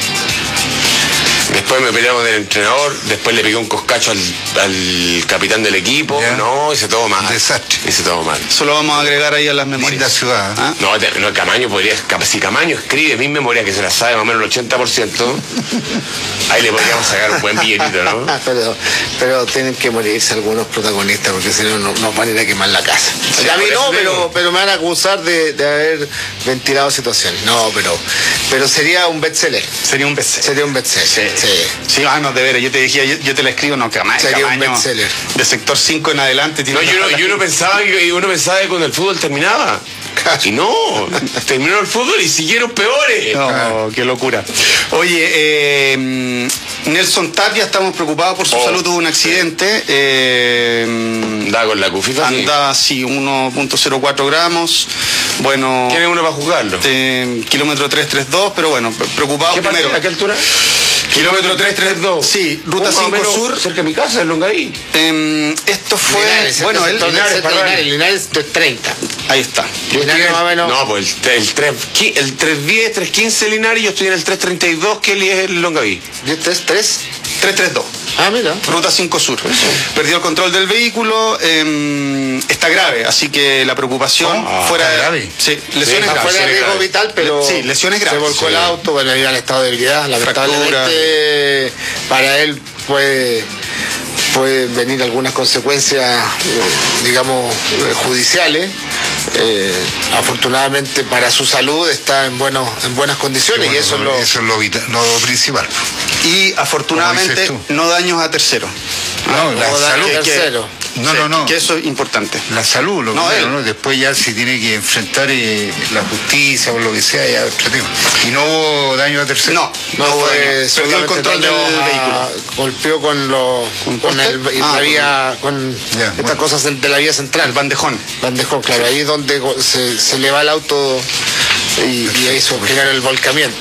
Speaker 8: Después me peleamos del entrenador, después le pegué un coscacho al capitán del equipo, hice todo mal.
Speaker 2: Desastre.
Speaker 8: Hice todo mal.
Speaker 5: Eso lo vamos a agregar ahí a las memorias.
Speaker 2: Linda ciudad.
Speaker 5: ¿Ah?
Speaker 8: No, Camaño podría, si Camaño escribe mis memorias, que se las sabe más o menos el 80%, ahí le podríamos sacar un buen billetito, ¿no?
Speaker 3: pero tienen que morirse algunos protagonistas, porque si no nos van a ir a quemar la casa.
Speaker 8: Sí,
Speaker 3: a mí no, pero me van a acusar de haber ventilado situaciones. No, pero sería un bestseller.
Speaker 5: Sería un bestseller. Sí, no, de veras, yo te decía, yo te la escribo, no, Camaño.
Speaker 3: Sería un bestseller.
Speaker 5: De sector 5 en adelante.
Speaker 8: No, yo uno pensaba que cuando el fútbol terminaba. Y no, terminó el fútbol y siguieron peores.
Speaker 5: No, qué locura. Oye, Nelson Tapia, estamos preocupados por su salud, tuvo un accidente.
Speaker 8: Andaba con la cufita.
Speaker 5: Andaba así, 1.04 gramos. Bueno.
Speaker 8: ¿Quién es uno para jugarlo?
Speaker 5: Kilómetro 332, pero bueno, preocupado primero.
Speaker 8: ¿A qué altura?
Speaker 5: Kilómetro 332. Sí, ruta 5 Sur.
Speaker 8: Cerca de mi casa, en Longaví.
Speaker 5: Esto fue.
Speaker 3: Linares 30.
Speaker 5: Ahí está.
Speaker 8: No, pues el 310, 315 Linares, yo estoy en el 332, que es el Longaví.
Speaker 3: ¿Y este es
Speaker 5: 332.
Speaker 3: Ah, mira.
Speaker 5: Ruta 5 Sur. Perdió el control del vehículo, está grave, así que la preocupación fuera de
Speaker 2: grave.
Speaker 5: Sí, lesiones graves.
Speaker 3: Fuera de riesgo vital, pero
Speaker 5: sí, lesiones graves.
Speaker 3: Se volcó el auto, bueno, iba en estado de debilidad, lamentablemente para él puede venir algunas consecuencias, digamos, judiciales. Afortunadamente para su salud está en buenas condiciones, y eso es
Speaker 2: lo principal.
Speaker 5: Y afortunadamente no daños a terceros.
Speaker 2: La salud.
Speaker 5: No. Que eso es importante.
Speaker 2: La salud, ¿no? Después ya si tiene que enfrentar la justicia o lo que sea, ya otro tema. Y no hubo daño a terceros.
Speaker 5: No perdió el control del vehículo.
Speaker 3: Golpeó con estas cosas de la vía central.
Speaker 5: El bandejón,
Speaker 3: claro, ahí es donde se le va el auto y ahí se genera el volcamiento.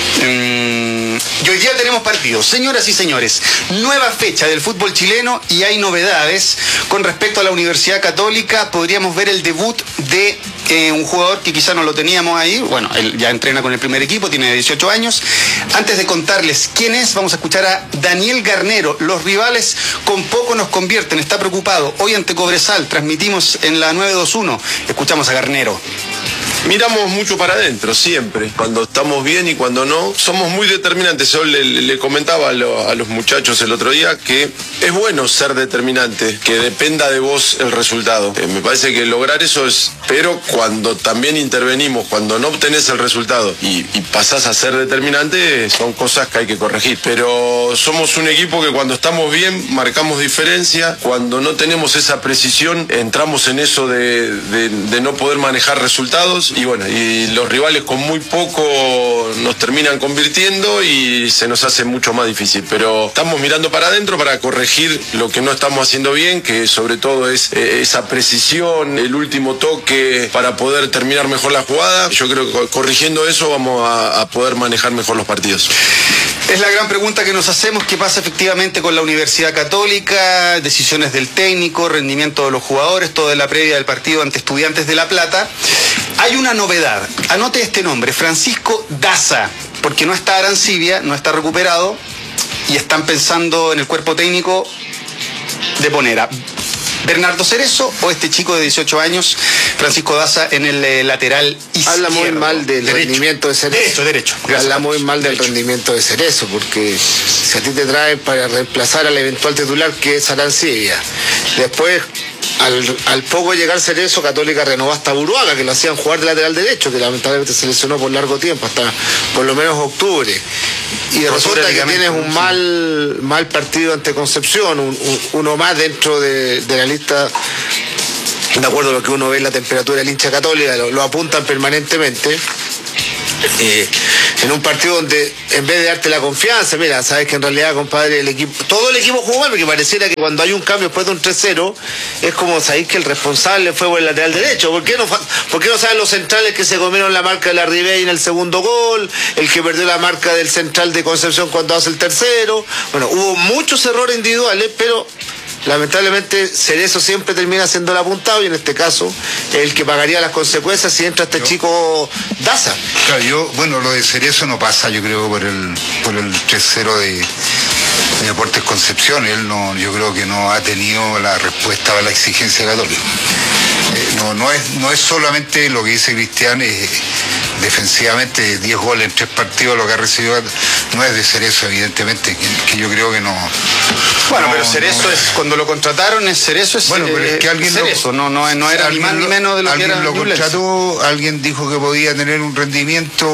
Speaker 5: Y hoy día tenemos partidos, señoras y señores, nueva fecha del fútbol chileno, y hay novedades con respecto a la Universidad Católica. Podríamos ver el debut de un jugador que quizá no lo teníamos ahí. Bueno, él ya entrena con el primer equipo, tiene 18 años. Antes de contarles quién es, vamos a escuchar a Daniel Garnero. Los rivales con poco nos convierten, está preocupado. Hoy ante Cobresal, transmitimos en la 921. Escuchamos a Garnero.
Speaker 4: Miramos mucho para adentro, siempre. Cuando estamos bien y cuando no, somos muy determinantes. Yo le comentaba a los muchachos el otro día que es bueno ser determinante, que dependa de vos el resultado. Me parece que lograr eso es... Pero cuando también intervenimos, cuando no obtenés el resultado y pasás a ser determinante, son cosas que hay que corregir. Pero somos un equipo que cuando estamos bien, marcamos diferencia. Cuando no tenemos esa precisión, entramos en eso de no poder manejar resultados. Y bueno, y los rivales con muy poco nos terminan convirtiendo y se nos hace mucho más difícil. Pero estamos mirando para adentro para corregir lo que no estamos haciendo bien, que sobre todo es esa precisión, el último toque para poder terminar mejor la jugada. Yo creo que corrigiendo eso vamos a poder manejar mejor los partidos.
Speaker 5: Es la gran pregunta que nos hacemos, ¿qué pasa efectivamente con la Universidad Católica? Decisiones del técnico, rendimiento de los jugadores, toda la previa del partido ante Estudiantes de La Plata. Hay una novedad, anote este nombre, Francisco Daza, porque no está Arancibia, no está recuperado, y están pensando en el cuerpo técnico de poner a Bernardo Cerezo o este chico de 18 años, Francisco Daza, en el lateral izquierdo.
Speaker 3: Habla muy mal del rendimiento de Cerezo.
Speaker 5: Derecho.
Speaker 3: Habla muy mal del rendimiento de Cerezo, porque si a ti te traen para reemplazar al eventual titular que es Arancibia, después al poco llegar Cerezo, Católica renovó hasta Buruaga, que lo hacían jugar de lateral derecho, que lamentablemente se lesionó por largo tiempo, hasta por lo menos octubre. Y resulta que tienes un mal partido ante Concepción, uno más dentro de la lista, de acuerdo a lo que uno ve en la temperatura del hincha Católica, lo apuntan permanentemente. En un partido donde en vez de darte la confianza, mira, sabes que en realidad, compadre, todo el equipo jugó mal, porque pareciera que cuando hay un cambio después de un 3-0 es como sabéis que el responsable fue por el lateral derecho. ¿Por qué no saben los centrales que se comieron la marca de la Ribey en el segundo gol, el que perdió la marca del central de Concepción cuando hace el tercero? Bueno, hubo muchos errores individuales, pero lamentablemente Cerezo siempre termina siendo el apuntado, y en este caso el que pagaría las consecuencias si entra este chico Daza.
Speaker 2: Claro, lo de Cerezo no pasa, yo creo, por el 3-0 de Deportes Concepción. Él yo creo que no ha tenido la respuesta a la exigencia católica. No es solamente lo que dice Cristian, defensivamente 10 goles en 3 partidos lo que ha recibido, no es de Cerezo, evidentemente, que yo creo que no.
Speaker 5: Bueno, pero Cerezo es, cuando lo contrataron, Cerezo es.
Speaker 2: Bueno, pero es que alguien
Speaker 5: Cerezo, no era ni más ni menos de lo que era.
Speaker 2: Alguien lo contrató, alguien dijo que podía tener un rendimiento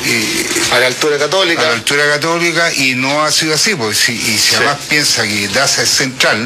Speaker 3: a la altura católica,
Speaker 2: y no ha sido así, pues, y si además piensa que Daza es central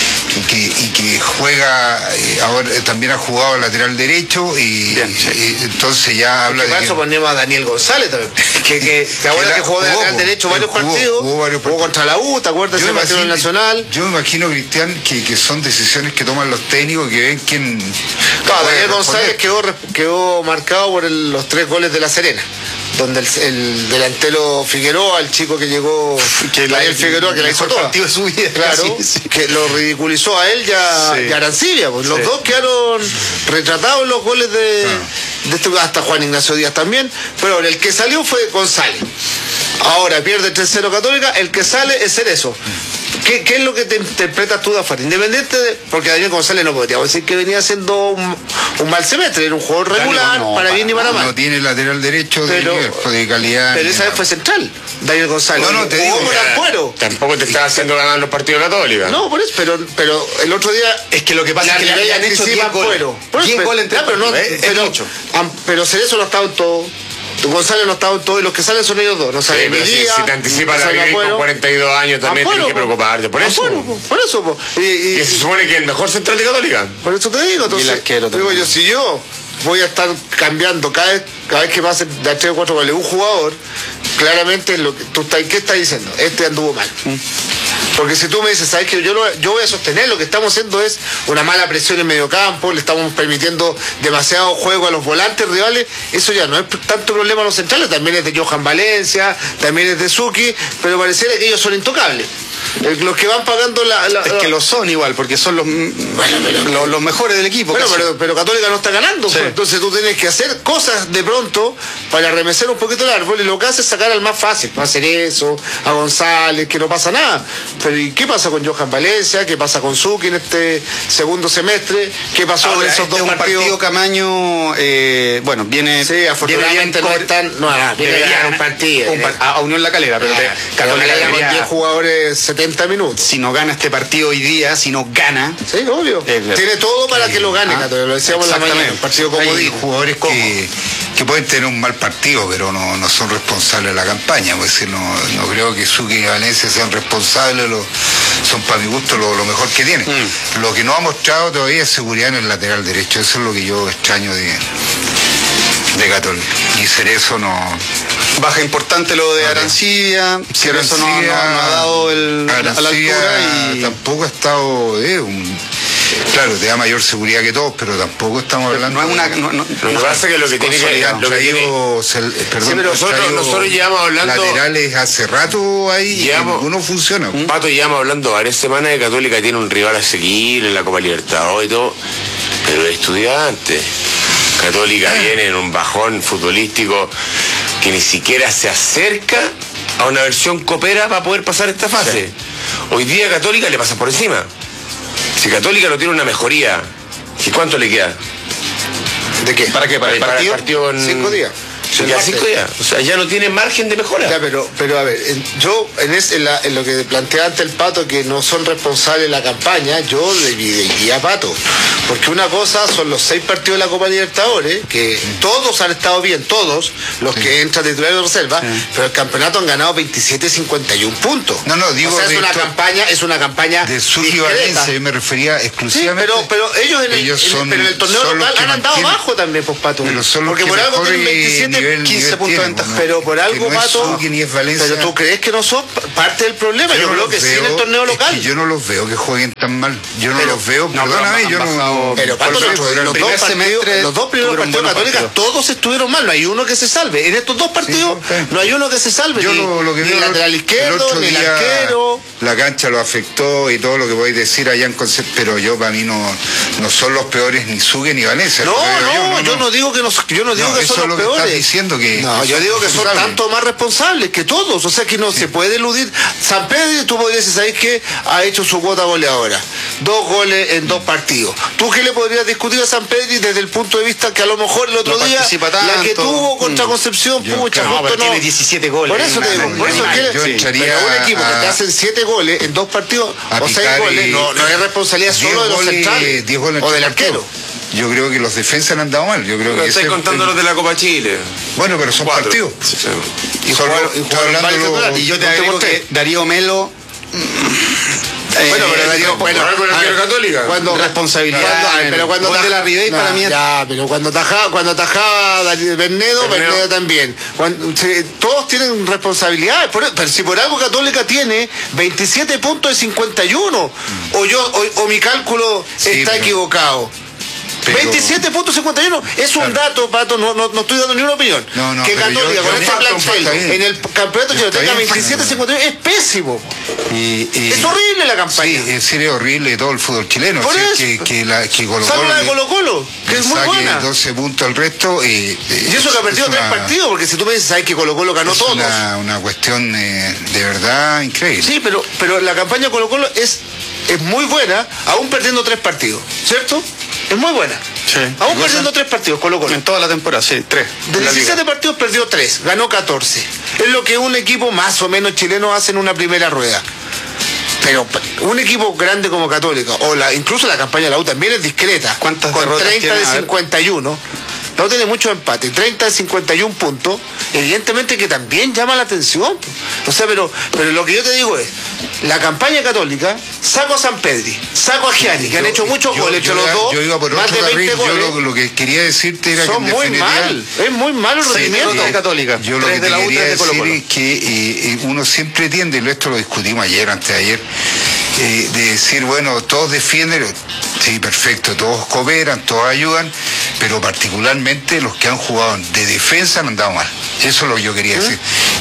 Speaker 2: y que juega, ahora también ha jugado lateral derecho y entonces ya habla de
Speaker 3: que... eso ponemos a Daniel González también, que ahora que jugó de lateral derecho varios partidos, jugó contra la U, ¿te acuerdas? Ese partido en el Nacional.
Speaker 2: Yo me imagino, Cristian, que son decisiones que toman los técnicos, que ven quién...
Speaker 3: Claro, Daniel González quedó marcado por los 3 goles de La Serena, donde el delantero Figueroa, el chico que llegó, Daniel Figueroa, que la hizo toda,
Speaker 5: partido de su vida,
Speaker 3: claro, que lo ridiculizó a él y a Arancibia, pues los dos quedaron retratados en los goles de hasta Juan Ignacio Díaz también, pero el que salió fue González. Ahora pierde 3-0 Católica, el que sale es Cerezo. ¿Qué es lo que te interpretas tú, Dafar? Independiente de... Porque Daniel González no podríamos decir que venía haciendo un mal semestre, era un jugador regular, para bien y para mal.
Speaker 2: No tiene lateral derecho de calidad.
Speaker 3: Pero esa vez fue central, Daniel González.
Speaker 2: No, te digo.
Speaker 8: Tampoco te está haciendo ganar los partidos Católicos.
Speaker 3: No, por eso, pero el otro día...
Speaker 5: Es que lo que pasa es que le han hecho 10 goles. 10 goles entre partidos,
Speaker 3: pero Cerezo no estaba en todo. González no estaba en todo, y los que salen son ellos dos. No sale
Speaker 8: si te anticipas a vivir con 42 años también tienes que preocuparte. Por eso. Y se supone que el mejor central de Católica.
Speaker 3: Por eso te digo. Entonces, si yo voy a estar cambiando cada vez que pase de 3 o 4 goles un jugador, claramente ¿qué estás diciendo? Este anduvo mal. Porque si tú me dices, ¿sabes qué? Yo voy a sostener, lo que estamos haciendo es una mala presión en medio campo, le estamos permitiendo demasiado juego a los volantes rivales, eso ya no es tanto problema a los centrales, también es de Johan Valencia, también es de Suki, pero pareciera que ellos son intocables.
Speaker 1: Los que van pagando
Speaker 5: Es que lo son igual, porque son los mejores del equipo.
Speaker 1: Bueno, pero Católica no está ganando, sí. Entonces tú tienes que hacer cosas de pronto para remecer un poquito el árbol, y lo que hace es sacar al más fácil, no hacer eso, a González, que no pasa nada. Pero ¿y qué pasa con Johan Valencia? ¿Qué pasa con Zucchi en este segundo semestre? ¿Qué pasó en esos dos partidos?
Speaker 5: Partido Camaño, viene...
Speaker 1: Sí, afortunadamente no están... viene ya un partido.
Speaker 5: A Unión La Calera, pero
Speaker 1: Católica con 10 jugadores 70 minutos.
Speaker 5: Si no gana este partido hoy día, si no gana...
Speaker 1: Sí, obvio. Tiene todo para que lo gane, Católica, lo decíamos la mañana, un partido
Speaker 2: comodín. Hay jugadores que pueden tener un mal partido, pero no son responsables de la campaña. Pues, no creo que Zucchi y Valencia sean responsables, son para mi gusto lo mejor que tienen. Lo que no ha mostrado todavía es seguridad en el lateral derecho. Eso es lo que yo extraño de Católica. Y Cerezo no...
Speaker 5: Baja importante lo de Arancibia. Cerezo no ha dado a la altura y...
Speaker 2: Tampoco ha estado... Claro, te da mayor seguridad que todos, pero tampoco estamos hablando...
Speaker 8: Lo que pasa es que lo que tiene que... nosotros llevamos hablando...
Speaker 2: Laterales hace rato ahí y ninguno funciona.
Speaker 8: Pato, llevamos hablando varias semanas de Católica tiene un rival a seguir en la Copa Libertadores y todo, pero es estudiante. Católica viene en un bajón futbolístico que ni siquiera se acerca a una versión copera para poder pasar esta fase. Sí. Hoy día Católica le pasa por encima. Si Católica no tiene una mejoría, ¿cuánto le queda?
Speaker 1: ¿De qué?
Speaker 5: ¿Para qué? ¿Para el partido?
Speaker 1: En 5 días.
Speaker 8: Ya 5 días. O sea, ya no tiene margen de mejora.
Speaker 1: Ya, pero a ver, yo en lo que plantea ante el Pato, que no son responsables de la campaña, yo le dividiría a Pato. Porque una cosa son los 6 partidos de la Copa Libertadores, que todos han estado bien, todos, los que entran titulares de reserva, pero el campeonato han ganado 27-51 puntos.
Speaker 2: Digo,
Speaker 1: o sea, es una campaña
Speaker 2: de Zucchi y Valencia, yo me refería exclusivamente.
Speaker 1: Sí, pero ellos en el torneo local han andado abajo también, pues, Pato. Porque por algo tienen 27 15 puntos de ventaja. Pero por algo, Pato, pero tú crees que no son parte del problema. Yo creo que sí en el torneo local.
Speaker 2: Yo no los veo que jueguen tan mal. Yo no los veo, perdóname, yo no...
Speaker 1: Pero Pato, los dos primeros partidos de Católica todos estuvieron mal, no hay uno que se salve. En estos dos partidos no hay uno que se salve.
Speaker 2: Yo lo que
Speaker 1: ni el lateral izquierdo, ni el arquero.
Speaker 2: La cancha lo afectó y todo lo que podéis decir allá en Concepción, pero yo para mí no son los peores ni Zucchi ni Valencia.
Speaker 1: Yo no digo que son los peores.
Speaker 2: Diciendo que
Speaker 1: yo digo que son tanto más responsables que todos, o sea que no se puede eludir. San Pedro, tú podrías decir, ¿sabes qué? Ha hecho su cuota goleadora, 2 goles en 2 partidos. ¿Tú qué le podrías discutir a San Pedro desde el punto de vista que a lo mejor el otro día la que tuvo contra Concepción,
Speaker 5: tiene 17 goles?
Speaker 1: Por eso te digo, pero un equipo que te hacen 7 goles en 2 partidos o 6 goles, no es responsabilidad solo de los centrales o del arquero.
Speaker 2: Yo creo que los defensas han andado mal. Yo creo que
Speaker 8: estáis contando los de la Copa Chile.
Speaker 2: Bueno, pero son 4 partidos.
Speaker 8: Sí.
Speaker 5: Y yo te agrego que Darío Melo...
Speaker 8: pero Católica.
Speaker 5: Cuando responsabilidad.
Speaker 1: Pero cuando
Speaker 5: de la Ribey para mí.
Speaker 1: Pero cuando atajaba Bernedo también. Todos tienen responsabilidad. Pero si por algo Católica tiene 27 puntos de 51, o mi cálculo está equivocado. 27.51 es un dato, Pato, no estoy dando ni una opinión. Que Católica con este plantel en el campeonato chileno tenga 27.51 es pésimo. Es horrible la campaña.
Speaker 2: Sí, es horrible todo el fútbol chileno.
Speaker 1: Por eso.
Speaker 2: Que
Speaker 1: Colo-Colo, que es muy buena.
Speaker 2: 12 puntos al resto.
Speaker 1: Y eso que ha perdido 3 partidos, porque si tú me dices, sabes que Colo-Colo ganó todos.
Speaker 2: Es una cuestión de verdad increíble.
Speaker 1: Sí, pero la campaña Colo-Colo es muy buena, aún perdiendo 3 partidos, ¿cierto? Es muy buena.
Speaker 5: Sí.
Speaker 1: Aún perdiendo 3 partidos, Colo-Colo.
Speaker 5: En toda la temporada, sí, 3.
Speaker 1: De 17 partidos perdió 3, ganó 14. Es lo que un equipo más o menos chileno hace en una primera rueda. Pero un equipo grande como Católica, incluso la campaña de la U también es discreta.
Speaker 5: ¿Cuántas
Speaker 1: con
Speaker 5: derrotas
Speaker 1: 30 de 51. No tiene mucho empate, 30 de 51 puntos, evidentemente que también llama la atención. O sea, pero lo que yo te digo es, la campaña Católica, saco a San Pedri, saco a Gianni, que han hecho muchos goles, hecho los dos,
Speaker 2: yo iba por
Speaker 1: más de 20 goles.
Speaker 2: Yo lo que quería decirte era
Speaker 1: son
Speaker 2: que
Speaker 1: muy mal, es muy malo el rendimiento
Speaker 5: de Católica.
Speaker 2: Yo lo que te quería decir es que uno siempre tiende, y esto lo discutimos antes de ayer, de decir, bueno, todos defienden, sí, perfecto, todos cooperan, todos ayudan, pero particularmente los que han jugado de defensa han andado mal. Eso es lo que yo quería decir.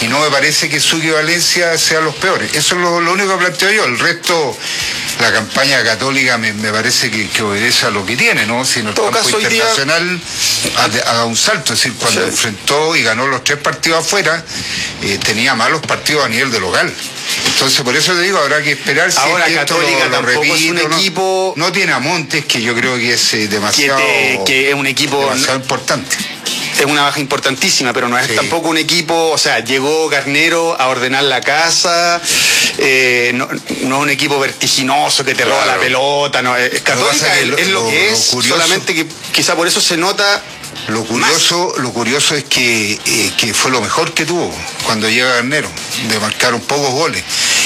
Speaker 2: Y no me parece que Sucre y Valencia sean los peores. Eso es lo único que planteo yo. El resto, la campaña católica me parece que obedece a lo que tiene, ¿no? Si en el campo internacional haga un salto. Es decir, cuando enfrentó y ganó los 3 partidos afuera, tenía malos partidos a nivel de local. Entonces, por eso te digo, habrá que esperar si
Speaker 5: ahora
Speaker 2: es que
Speaker 5: Católica
Speaker 2: lo
Speaker 5: tampoco
Speaker 2: repite,
Speaker 5: es un equipo...
Speaker 2: No tiene a Montes, que yo creo que es demasiado...
Speaker 5: Que es un equipo...
Speaker 2: demasiado importante.
Speaker 5: Es una baja importantísima, pero no es tampoco un equipo, o sea, llegó Garnero a ordenar la casa, no es un equipo vertiginoso que te roba la pelota, no, Católica es lo que es, curioso, solamente que quizá por eso se nota.
Speaker 2: Lo curioso es que fue lo mejor que tuvo cuando llega Garnero, de marcar pocos goles.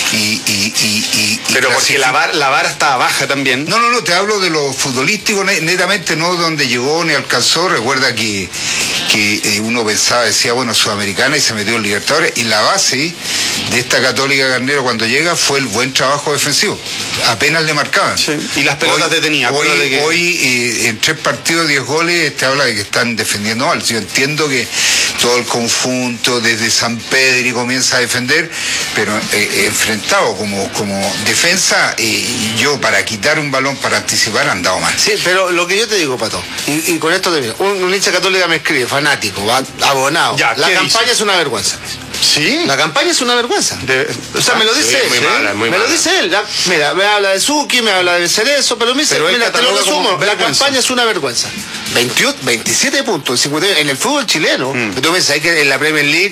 Speaker 5: Pero porque la vara estaba baja también.
Speaker 2: No, te hablo de lo futbolístico netamente, no donde llegó ni alcanzó. Recuerda que uno pensaba, decía, bueno, Sudamericana, y se metió en Libertadores, y la base de esta Católica Garnero cuando llega fue el buen trabajo defensivo. Apenas le marcaban.
Speaker 5: Sí. Y las pelotas detenían.
Speaker 2: Hoy en 3 partidos, 10 goles, te habla de que están defendiendo mal. Yo entiendo que todo el conjunto desde San Pedro comienza a defender, pero enfrentado como defensa, yo para quitar un balón, para anticipar, han dado mal.
Speaker 3: Sí, pero lo que yo te digo, Pato, y con esto termino, un hincha Católica me escribe, fanático, abonado, la campaña es una vergüenza.
Speaker 5: ¿Sí?
Speaker 3: La campaña es una vergüenza. O sea, me lo dice él. Me lo dice él. Mira, me habla de Suki, me habla de Cerezo, pero me dice, mira, te lo resumo, la campaña es una vergüenza. 27 puntos, 51, en el fútbol chileno. Tú ves, hay que en la Premier League,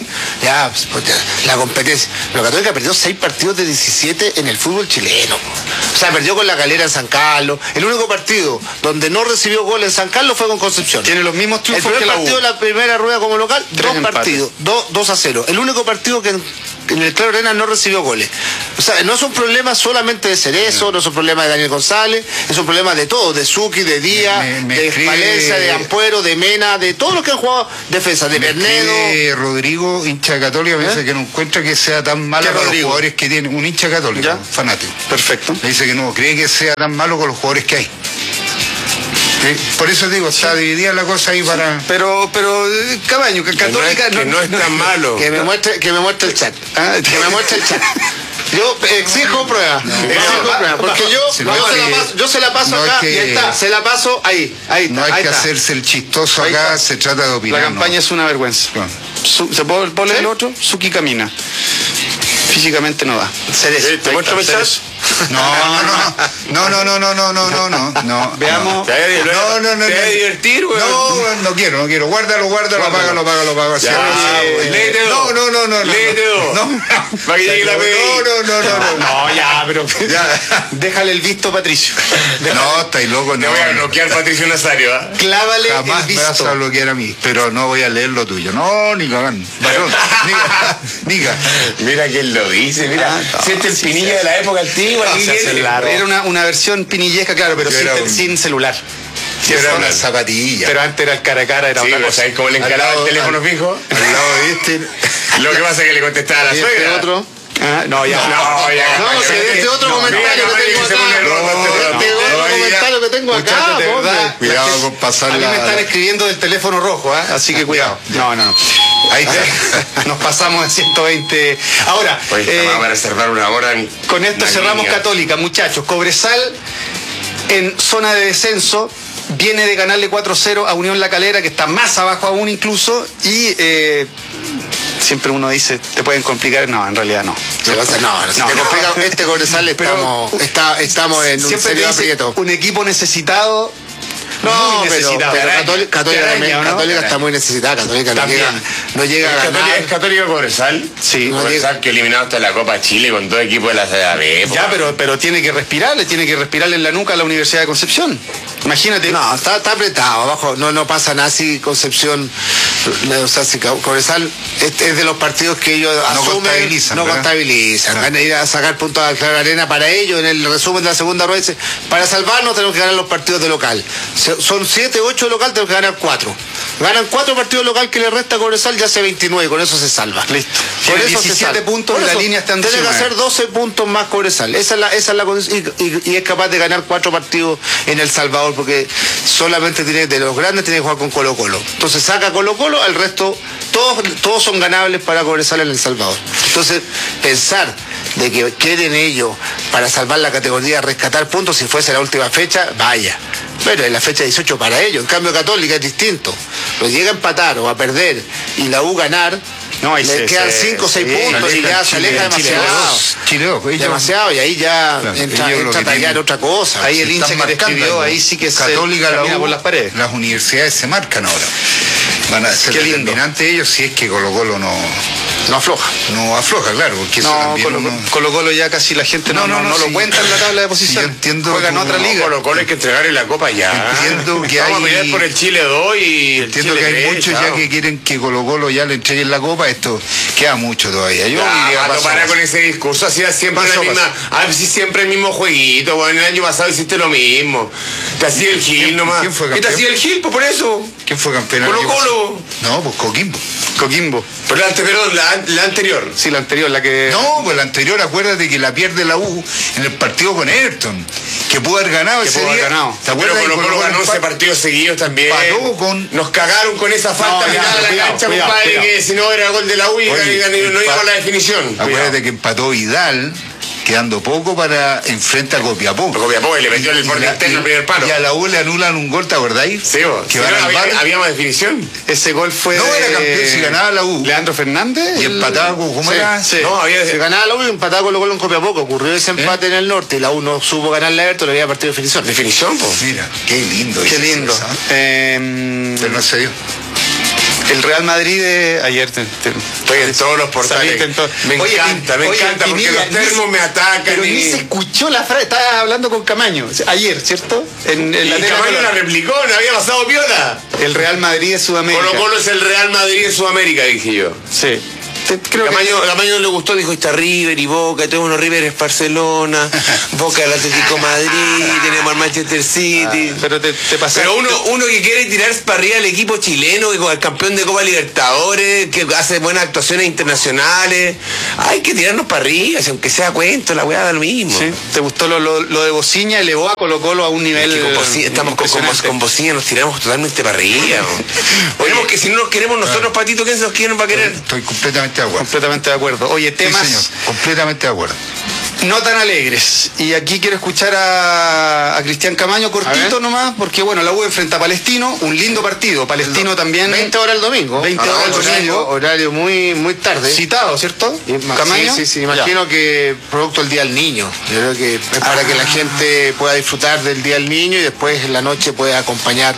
Speaker 3: la competencia. Pero Católica perdió 6 partidos de 17 en el fútbol chileno. O sea, perdió con la Calera en San Carlos. El único partido donde no recibió gol en San Carlos fue con Concepción.
Speaker 5: Tiene los mismos triunfos que la U.
Speaker 3: El primer partido de la primera rueda como local, 2 partidos, 2-0. El único partido que en el Claro Arena no recibió goles. O sea, no es un problema solamente de Cerezo, no es un problema de Daniel González, es un problema de todos, de Suki, de Díaz, de Valencia, de Ampuero, de Mena, de todos los que han jugado defensa, de Bernedo.
Speaker 2: Rodrigo, hincha Católica, me dice que no encuentra que sea tan malo con los jugadores que tiene. Un hincha Católico, fanático.
Speaker 5: Perfecto.
Speaker 2: Me dice que no cree que sea tan malo con los jugadores que hay. Por eso digo, está dividida la cosa ahí para...
Speaker 5: Pero Cabaño, Católica...
Speaker 8: Que no es tan malo.
Speaker 3: Que me muestre el chat. Que me muestre el chat. Yo exijo prueba. Porque yo se la paso acá y está. Se la paso ahí.
Speaker 2: No hay que hacerse el chistoso acá, se trata de opinar.
Speaker 5: La campaña es una vergüenza. ¿Se puede poner el otro? Suki camina. Físicamente no da.
Speaker 8: ¿Te muestro mensajes?
Speaker 2: No.
Speaker 5: Veamos.
Speaker 8: ¿Te va a divertir, güey?
Speaker 2: No quiero. Guárdalo, apágalo.
Speaker 8: Léete dos. Léete dos. Para que llegue la PDI.
Speaker 5: No, ya, pero déjale el visto, Patricio.
Speaker 2: No, estáis locos.
Speaker 8: Te voy a bloquear, Patricio Nazario, ¿ah?
Speaker 5: Clávale el
Speaker 2: jamás
Speaker 5: visto.
Speaker 2: me vas a bloquear a mí, pero no voy a leer lo tuyo. No, ni cagán. Varón, diga.
Speaker 8: Mira quién lo dice, mira. Siente el Pinilla de la época antigua.
Speaker 5: Era una versión pinillesca, claro, pero sin celular.
Speaker 2: Era una zapatilla.
Speaker 5: Pero antes era el cara a cara, era otra cosa.
Speaker 8: ¿Sabes cómo le encalaba el teléfono fijo?
Speaker 2: Al lado de este.
Speaker 8: Lo que pasa es que le contestaba a la suegra.
Speaker 3: Otro.
Speaker 5: No, ya.
Speaker 3: No, si este otro comentario que tengo acá.
Speaker 2: Cuidado con pasar
Speaker 5: a mí me están escribiendo del teléfono rojo, así que cuidado. No. Ahí nos pasamos de 120. Ahora,
Speaker 8: vamos a reservar una hora.
Speaker 5: Con esto cerramos Católica, muchachos. Cobresal en zona de descenso. Viene de ganarle 4-0 a Unión La Calera, que está más abajo aún incluso, y siempre uno dice, ¿te pueden complicar? No, en realidad no.
Speaker 3: Este Cobresal estamos en un serio aprieto.
Speaker 5: Un equipo necesitado.
Speaker 3: No, pero Católica está muy necesitada. Católica no llega a ganar.
Speaker 8: ¿Es Católica Cobresal?
Speaker 5: Sí.
Speaker 8: Cobresal que eliminado hasta la Copa Chile con todo equipo de la CDAB.
Speaker 5: Ya, pero tiene que respirarle en la nuca a la Universidad de Concepción. Imagínate.
Speaker 3: No, está apretado, abajo no pasa nada si Concepción, o sea, si Cobresal es de los partidos que ellos no contabilizan. Van a ir a sacar puntos al Claro Arena para ellos, en el resumen de la segunda rueda dice, para salvarnos tenemos que ganar los partidos de local. Son 7, 8 de local, tenemos que ganar 4.
Speaker 1: Ganan 4 partidos local que le resta a Cobresal, ya hace 29, con eso se salva.
Speaker 5: Listo.
Speaker 1: Por
Speaker 5: Tiene
Speaker 1: eso
Speaker 5: 17 puntos y la línea está en
Speaker 1: tiene que
Speaker 5: 19.
Speaker 1: hacer 12 puntos más Cobresal. Esa es la condición, y es capaz de ganar 4 partidos en El Salvador, porque solamente de los grandes tiene que jugar con Colo-Colo. Entonces saca Colo-Colo, el resto, todos son ganables para Cobresal en El Salvador. Entonces, pensar de que quieren ellos para salvar la categoría, rescatar puntos si fuese la última fecha, vaya. Pero es la fecha 18 para ellos. En cambio, Católica es distinto. Lo llega a empatar o a perder y la U ganar, no, le quedan 5 o 6 puntos y ya se aleja demasiado. Demasiado, y ahí ya entra a tallar otra cosa.
Speaker 5: Ahí el hincha que te escribió, ahí sí que
Speaker 2: Católica,
Speaker 5: se camina
Speaker 2: por
Speaker 5: las paredes.
Speaker 2: Las universidades se marcan ahora. Van a ser determinantes ellos si es que Colo-Colo no afloja. No afloja, claro, porque eso también
Speaker 5: Colo-Colo ya casi la gente no lo cuenta en la tabla de posiciones.
Speaker 2: Sí, entiendo.
Speaker 5: Juegan otra liga.
Speaker 8: Colo-Colo hay que entregarle la copa ya.
Speaker 2: Entiendo que
Speaker 8: vamos a pelear por el Chile 2 y el
Speaker 2: entiendo
Speaker 8: Chile
Speaker 2: que hay
Speaker 8: 3,
Speaker 2: muchos ya que quieren que Colo-Colo ya le entreguen la copa. Esto queda mucho todavía. Yo
Speaker 8: no para con ese discurso, hacía siempre la misma. A ver si siempre el mismo jueguito. Bueno, el año pasado hiciste lo mismo. Te hacía el Gil nomás.
Speaker 2: ¿Quién fue
Speaker 8: campeón? ¿Qué te hacía el Gil? Pues por eso.
Speaker 2: ¿Quién fue campeón?
Speaker 8: Colo-Colo.
Speaker 2: No, pues Coquimbo.
Speaker 8: Pero la anterior.
Speaker 5: Sí, la anterior, la que...
Speaker 2: No, pues la anterior, acuérdate que la pierde la U en el partido con Everton, que pudo haber ganado ese día.
Speaker 8: ¿Te acuerdas? Pero Colo-Colo ganó ese partido seguido también. Nos cagaron con esa falta mirada a la cancha, compadre, que si no era gol de la U y no iba a la definición.
Speaker 2: Acuérdate que empató Vidal, quedando poco para enfrente a Copiapó.
Speaker 8: Copiapó, y le metió el borde interno el primer palo.
Speaker 2: Y a la U le anulan un gol, ¿te acordáis?
Speaker 8: Sí,
Speaker 2: que
Speaker 8: había más definición.
Speaker 5: Ese gol fue
Speaker 2: no, era campeón si ganaba la U.
Speaker 5: Leandro Fernández.
Speaker 2: Y empataba con... ¿Cómo era?
Speaker 5: Sí.
Speaker 1: No, si ganaba la U y empataba con los goles en Copiapó. Ocurrió ese empate en el norte y la U no supo ganar la Everton, le había partido de definición.
Speaker 8: ¿Definición, pues?
Speaker 2: Mira, qué lindo.
Speaker 5: Qué lindo.
Speaker 2: Pero no se dio.
Speaker 5: El Real Madrid ayer
Speaker 8: estoy en todos los portales. Me encanta porque los termos me atacan.
Speaker 5: Pero ni se escuchó la frase. Estaba hablando con Camaño ayer, ¿cierto?
Speaker 8: Y Camaño la replicó, no había pasado piola.
Speaker 5: El Real Madrid de Sudamérica.
Speaker 8: Colo-Colo es el Real Madrid de Sudamérica, dije yo.
Speaker 5: Sí.
Speaker 8: Camaño le gustó, dijo, está River y Boca, tenemos unos River es Barcelona, Boca el Atlético Madrid, tenemos al Manchester City.
Speaker 5: Pero te pasaste.
Speaker 8: Pero uno que quiere tirarse para arriba al equipo chileno, que con el campeón de Copa Libertadores, que hace buenas actuaciones internacionales, hay que tirarnos para arriba, aunque sea cuento, la weá da lo mismo.
Speaker 5: ¿Sí? ¿Te gustó lo de Bociña? Elevó a Colo-Colo a un nivel.
Speaker 8: Estamos con Bociña, nos tiramos totalmente para arriba. Oye, que si no nos queremos nosotros, Patito, ¿quién se nos quiere para querer?
Speaker 2: Estoy completamente de acuerdo.
Speaker 5: Completamente de acuerdo. Oye, temas...
Speaker 2: Sí, señor, completamente de acuerdo.
Speaker 5: No tan alegres. Y aquí quiero escuchar a Cristian Camaño cortito nomás, porque bueno, la U enfrenta a Palestino, un lindo partido. Palestino también.
Speaker 1: 20 horas el domingo.
Speaker 5: 20 horas el domingo.
Speaker 1: Horario muy tarde.
Speaker 5: Citado, ¿cierto?
Speaker 1: Camaño. Sí, imagino que producto del Día del Niño. Yo creo que es para que la gente pueda disfrutar del Día del Niño y después en la noche pueda acompañar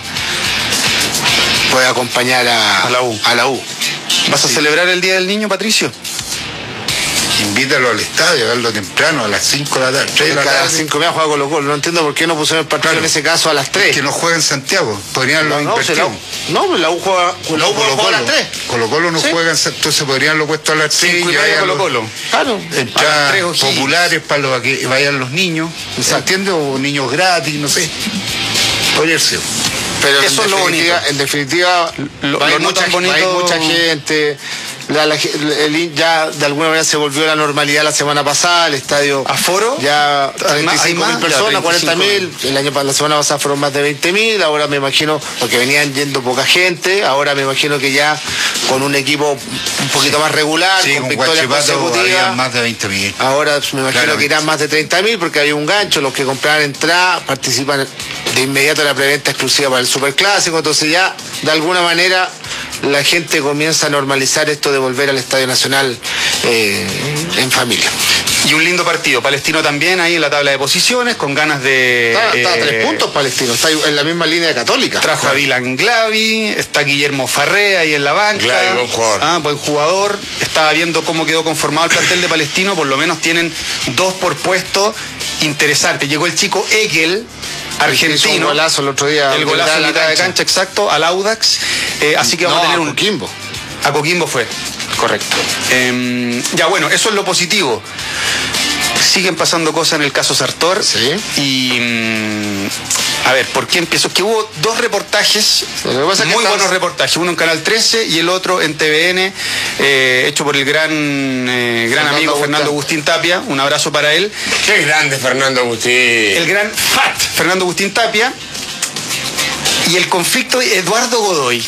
Speaker 1: a la U.
Speaker 5: ¿Vas a celebrar el Día del Niño, Patricio?
Speaker 2: Invítalo al estadio, verlo temprano, a las 5 de la tarde. 3 de la tarde.
Speaker 1: A las 5 me ha jugado Colo-Colo. No entiendo por qué no pusieron el partido en ese caso a las 3.
Speaker 2: Que no juega en Santiago. Podrían lo invertir.
Speaker 1: No, pero la U juega a las 3.
Speaker 2: Colo-Colo no juega en Santiago, entonces podrían lo puesto a las 3 y
Speaker 5: vayan Colo-Colo.
Speaker 1: Claro.
Speaker 2: Entradas populares para los que vayan los niños. ¿Se entiende? O niños gratis, no sé. Podría ser.
Speaker 1: Pero eso es lo bonito. En definitiva, hay mucha gente. Ya de alguna manera se volvió a la normalidad la semana pasada, el estadio
Speaker 5: ¿aforo?
Speaker 1: Ya 35.000 personas, 40.000, la semana pasada fueron más de 20.000, ahora me imagino, porque venían yendo poca gente, ahora me imagino que ya con un equipo un poquito más regular, con victorias consecutivas,
Speaker 2: más de 20.000.
Speaker 1: Ahora me imagino que irán más de 30.000 porque hay un gancho, los que compraron entrada participan de inmediato en la preventa exclusiva para el Superclásico, entonces ya de alguna manera la gente comienza a normalizar esto de volver al Estadio Nacional en familia.
Speaker 5: Y un lindo partido. Palestino también ahí en la tabla de posiciones, con ganas de...
Speaker 1: Está a 3 puntos Palestino, está en la misma línea de Católica.
Speaker 5: Trajo a Dylan Glavi, está Guillermo Farré ahí en la banca.
Speaker 8: Glavi, buen jugador.
Speaker 5: Buen jugador. Estaba viendo cómo quedó conformado el plantel de Palestino, por lo menos tienen 2 por puesto. Interesante. Llegó el chico Egel, argentino.
Speaker 1: Un golazo el otro día.
Speaker 5: El golazo en mitad de cancha, exacto, al Audax. Así que vamos a tener un...
Speaker 1: Coquimbo.
Speaker 5: A Coquimbo fue, correcto. Ya bueno, eso es lo positivo. siguen pasando cosas en el caso Sartor.
Speaker 3: Sí.
Speaker 5: Y a ver, ¿por qué empiezo? Que hubo dos reportajes, muy buenos reportajes, uno en Canal 13 y el otro en TVN, hecho por el gran amigo Fernando Agustín Tapia. Un abrazo para él.
Speaker 8: Qué grande Fernando Agustín.
Speaker 5: El gran Fernando Agustín Tapia. Y el conflicto de Eduardo Godoy.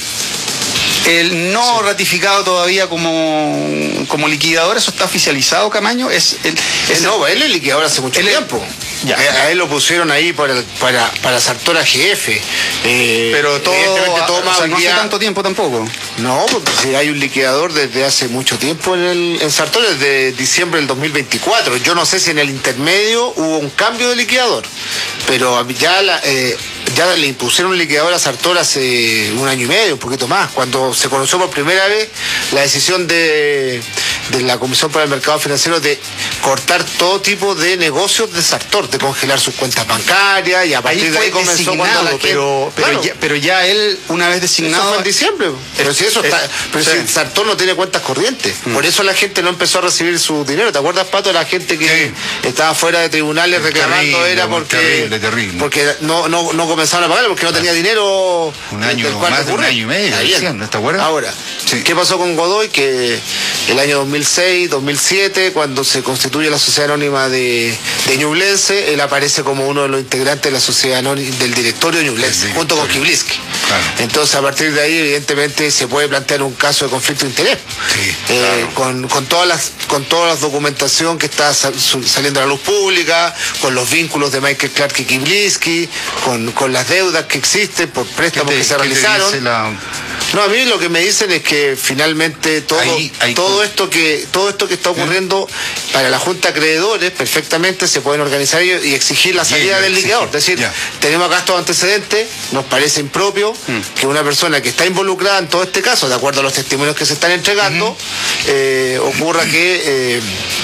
Speaker 5: El no ratificado todavía como liquidador, eso está oficializado, Camaño.
Speaker 3: No, él es liquidador hace mucho tiempo. A él lo pusieron ahí para Sartor AGF.
Speaker 5: Pero todo
Speaker 3: más
Speaker 5: no hace tanto tiempo tampoco.
Speaker 3: No, porque si hay un liquidador desde hace mucho tiempo en Sartor, desde diciembre del 2024. Yo no sé si en el intermedio hubo un cambio de liquidador, pero ya le impusieron un liquidador a Sartor hace un año y medio, un poquito más, cuando se conoció por primera vez la decisión de la Comisión para el Mercado Financiero de cortar todo tipo de negocios de Sartor, de congelar sus cuentas bancarias, y a partir de ahí comenzó cuando la gente...
Speaker 5: pero ya él, una vez designado...
Speaker 3: Eso fue en diciembre, pero si si Sartor no tiene cuentas corrientes, por eso la gente no empezó a recibir su dinero. ¿Te acuerdas, Pato? La gente que estaba fuera de tribunales reclamando porque no comenzaron a pagar, porque no tenía dinero.
Speaker 2: Más de un año y medio, decían, ¿no te acuerdas?
Speaker 3: Ahora, ¿qué pasó con Godoy? Que el año 2006, 2007, cuando se constituye la Sociedad Anónima de Ñublense, él aparece como uno de los integrantes de la Sociedad Anónima, del directorio de Ñublense, junto con Kibliski. Claro. Entonces, a partir de ahí, evidentemente, se puede plantear un caso de conflicto de interés. Sí, claro. Con toda la documentación que está saliendo a la luz pública, con los vínculos de Michael Clark y Kibliski, con las deudas que existen por préstamos que se realizaron. No, a mí lo que me dicen es que finalmente todo esto que está ocurriendo para la Junta de Acreedores perfectamente se pueden organizar y exigir la salida del liquidador. Es decir, tenemos acá estos antecedentes, nos parece impropio que una persona que está involucrada en todo este caso, de acuerdo a los testimonios que se están entregando, ocurra que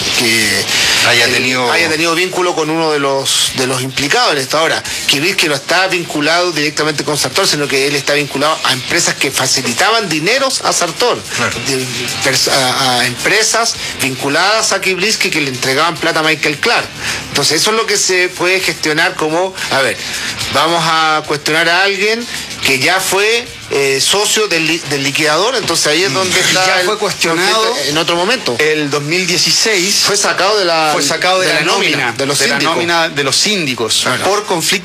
Speaker 3: haya tenido vínculo con uno de los implicados en esto. Ahora, Kibliski no está vinculado directamente con Sartor, sino que él está vinculado a empresas que facilitaban dineros a Sartor, a empresas vinculadas a Kibliski que le entregaban plata a Michael Clark. Entonces eso es lo que se puede gestionar como, a ver, vamos a cuestionar a alguien que ya fue socio del liquidador, entonces ahí es donde está.
Speaker 5: Ya fue cuestionado
Speaker 3: en otro momento.
Speaker 5: El 2016
Speaker 3: fue sacado de la
Speaker 5: nómina
Speaker 3: de los síndicos.
Speaker 5: Por conflicto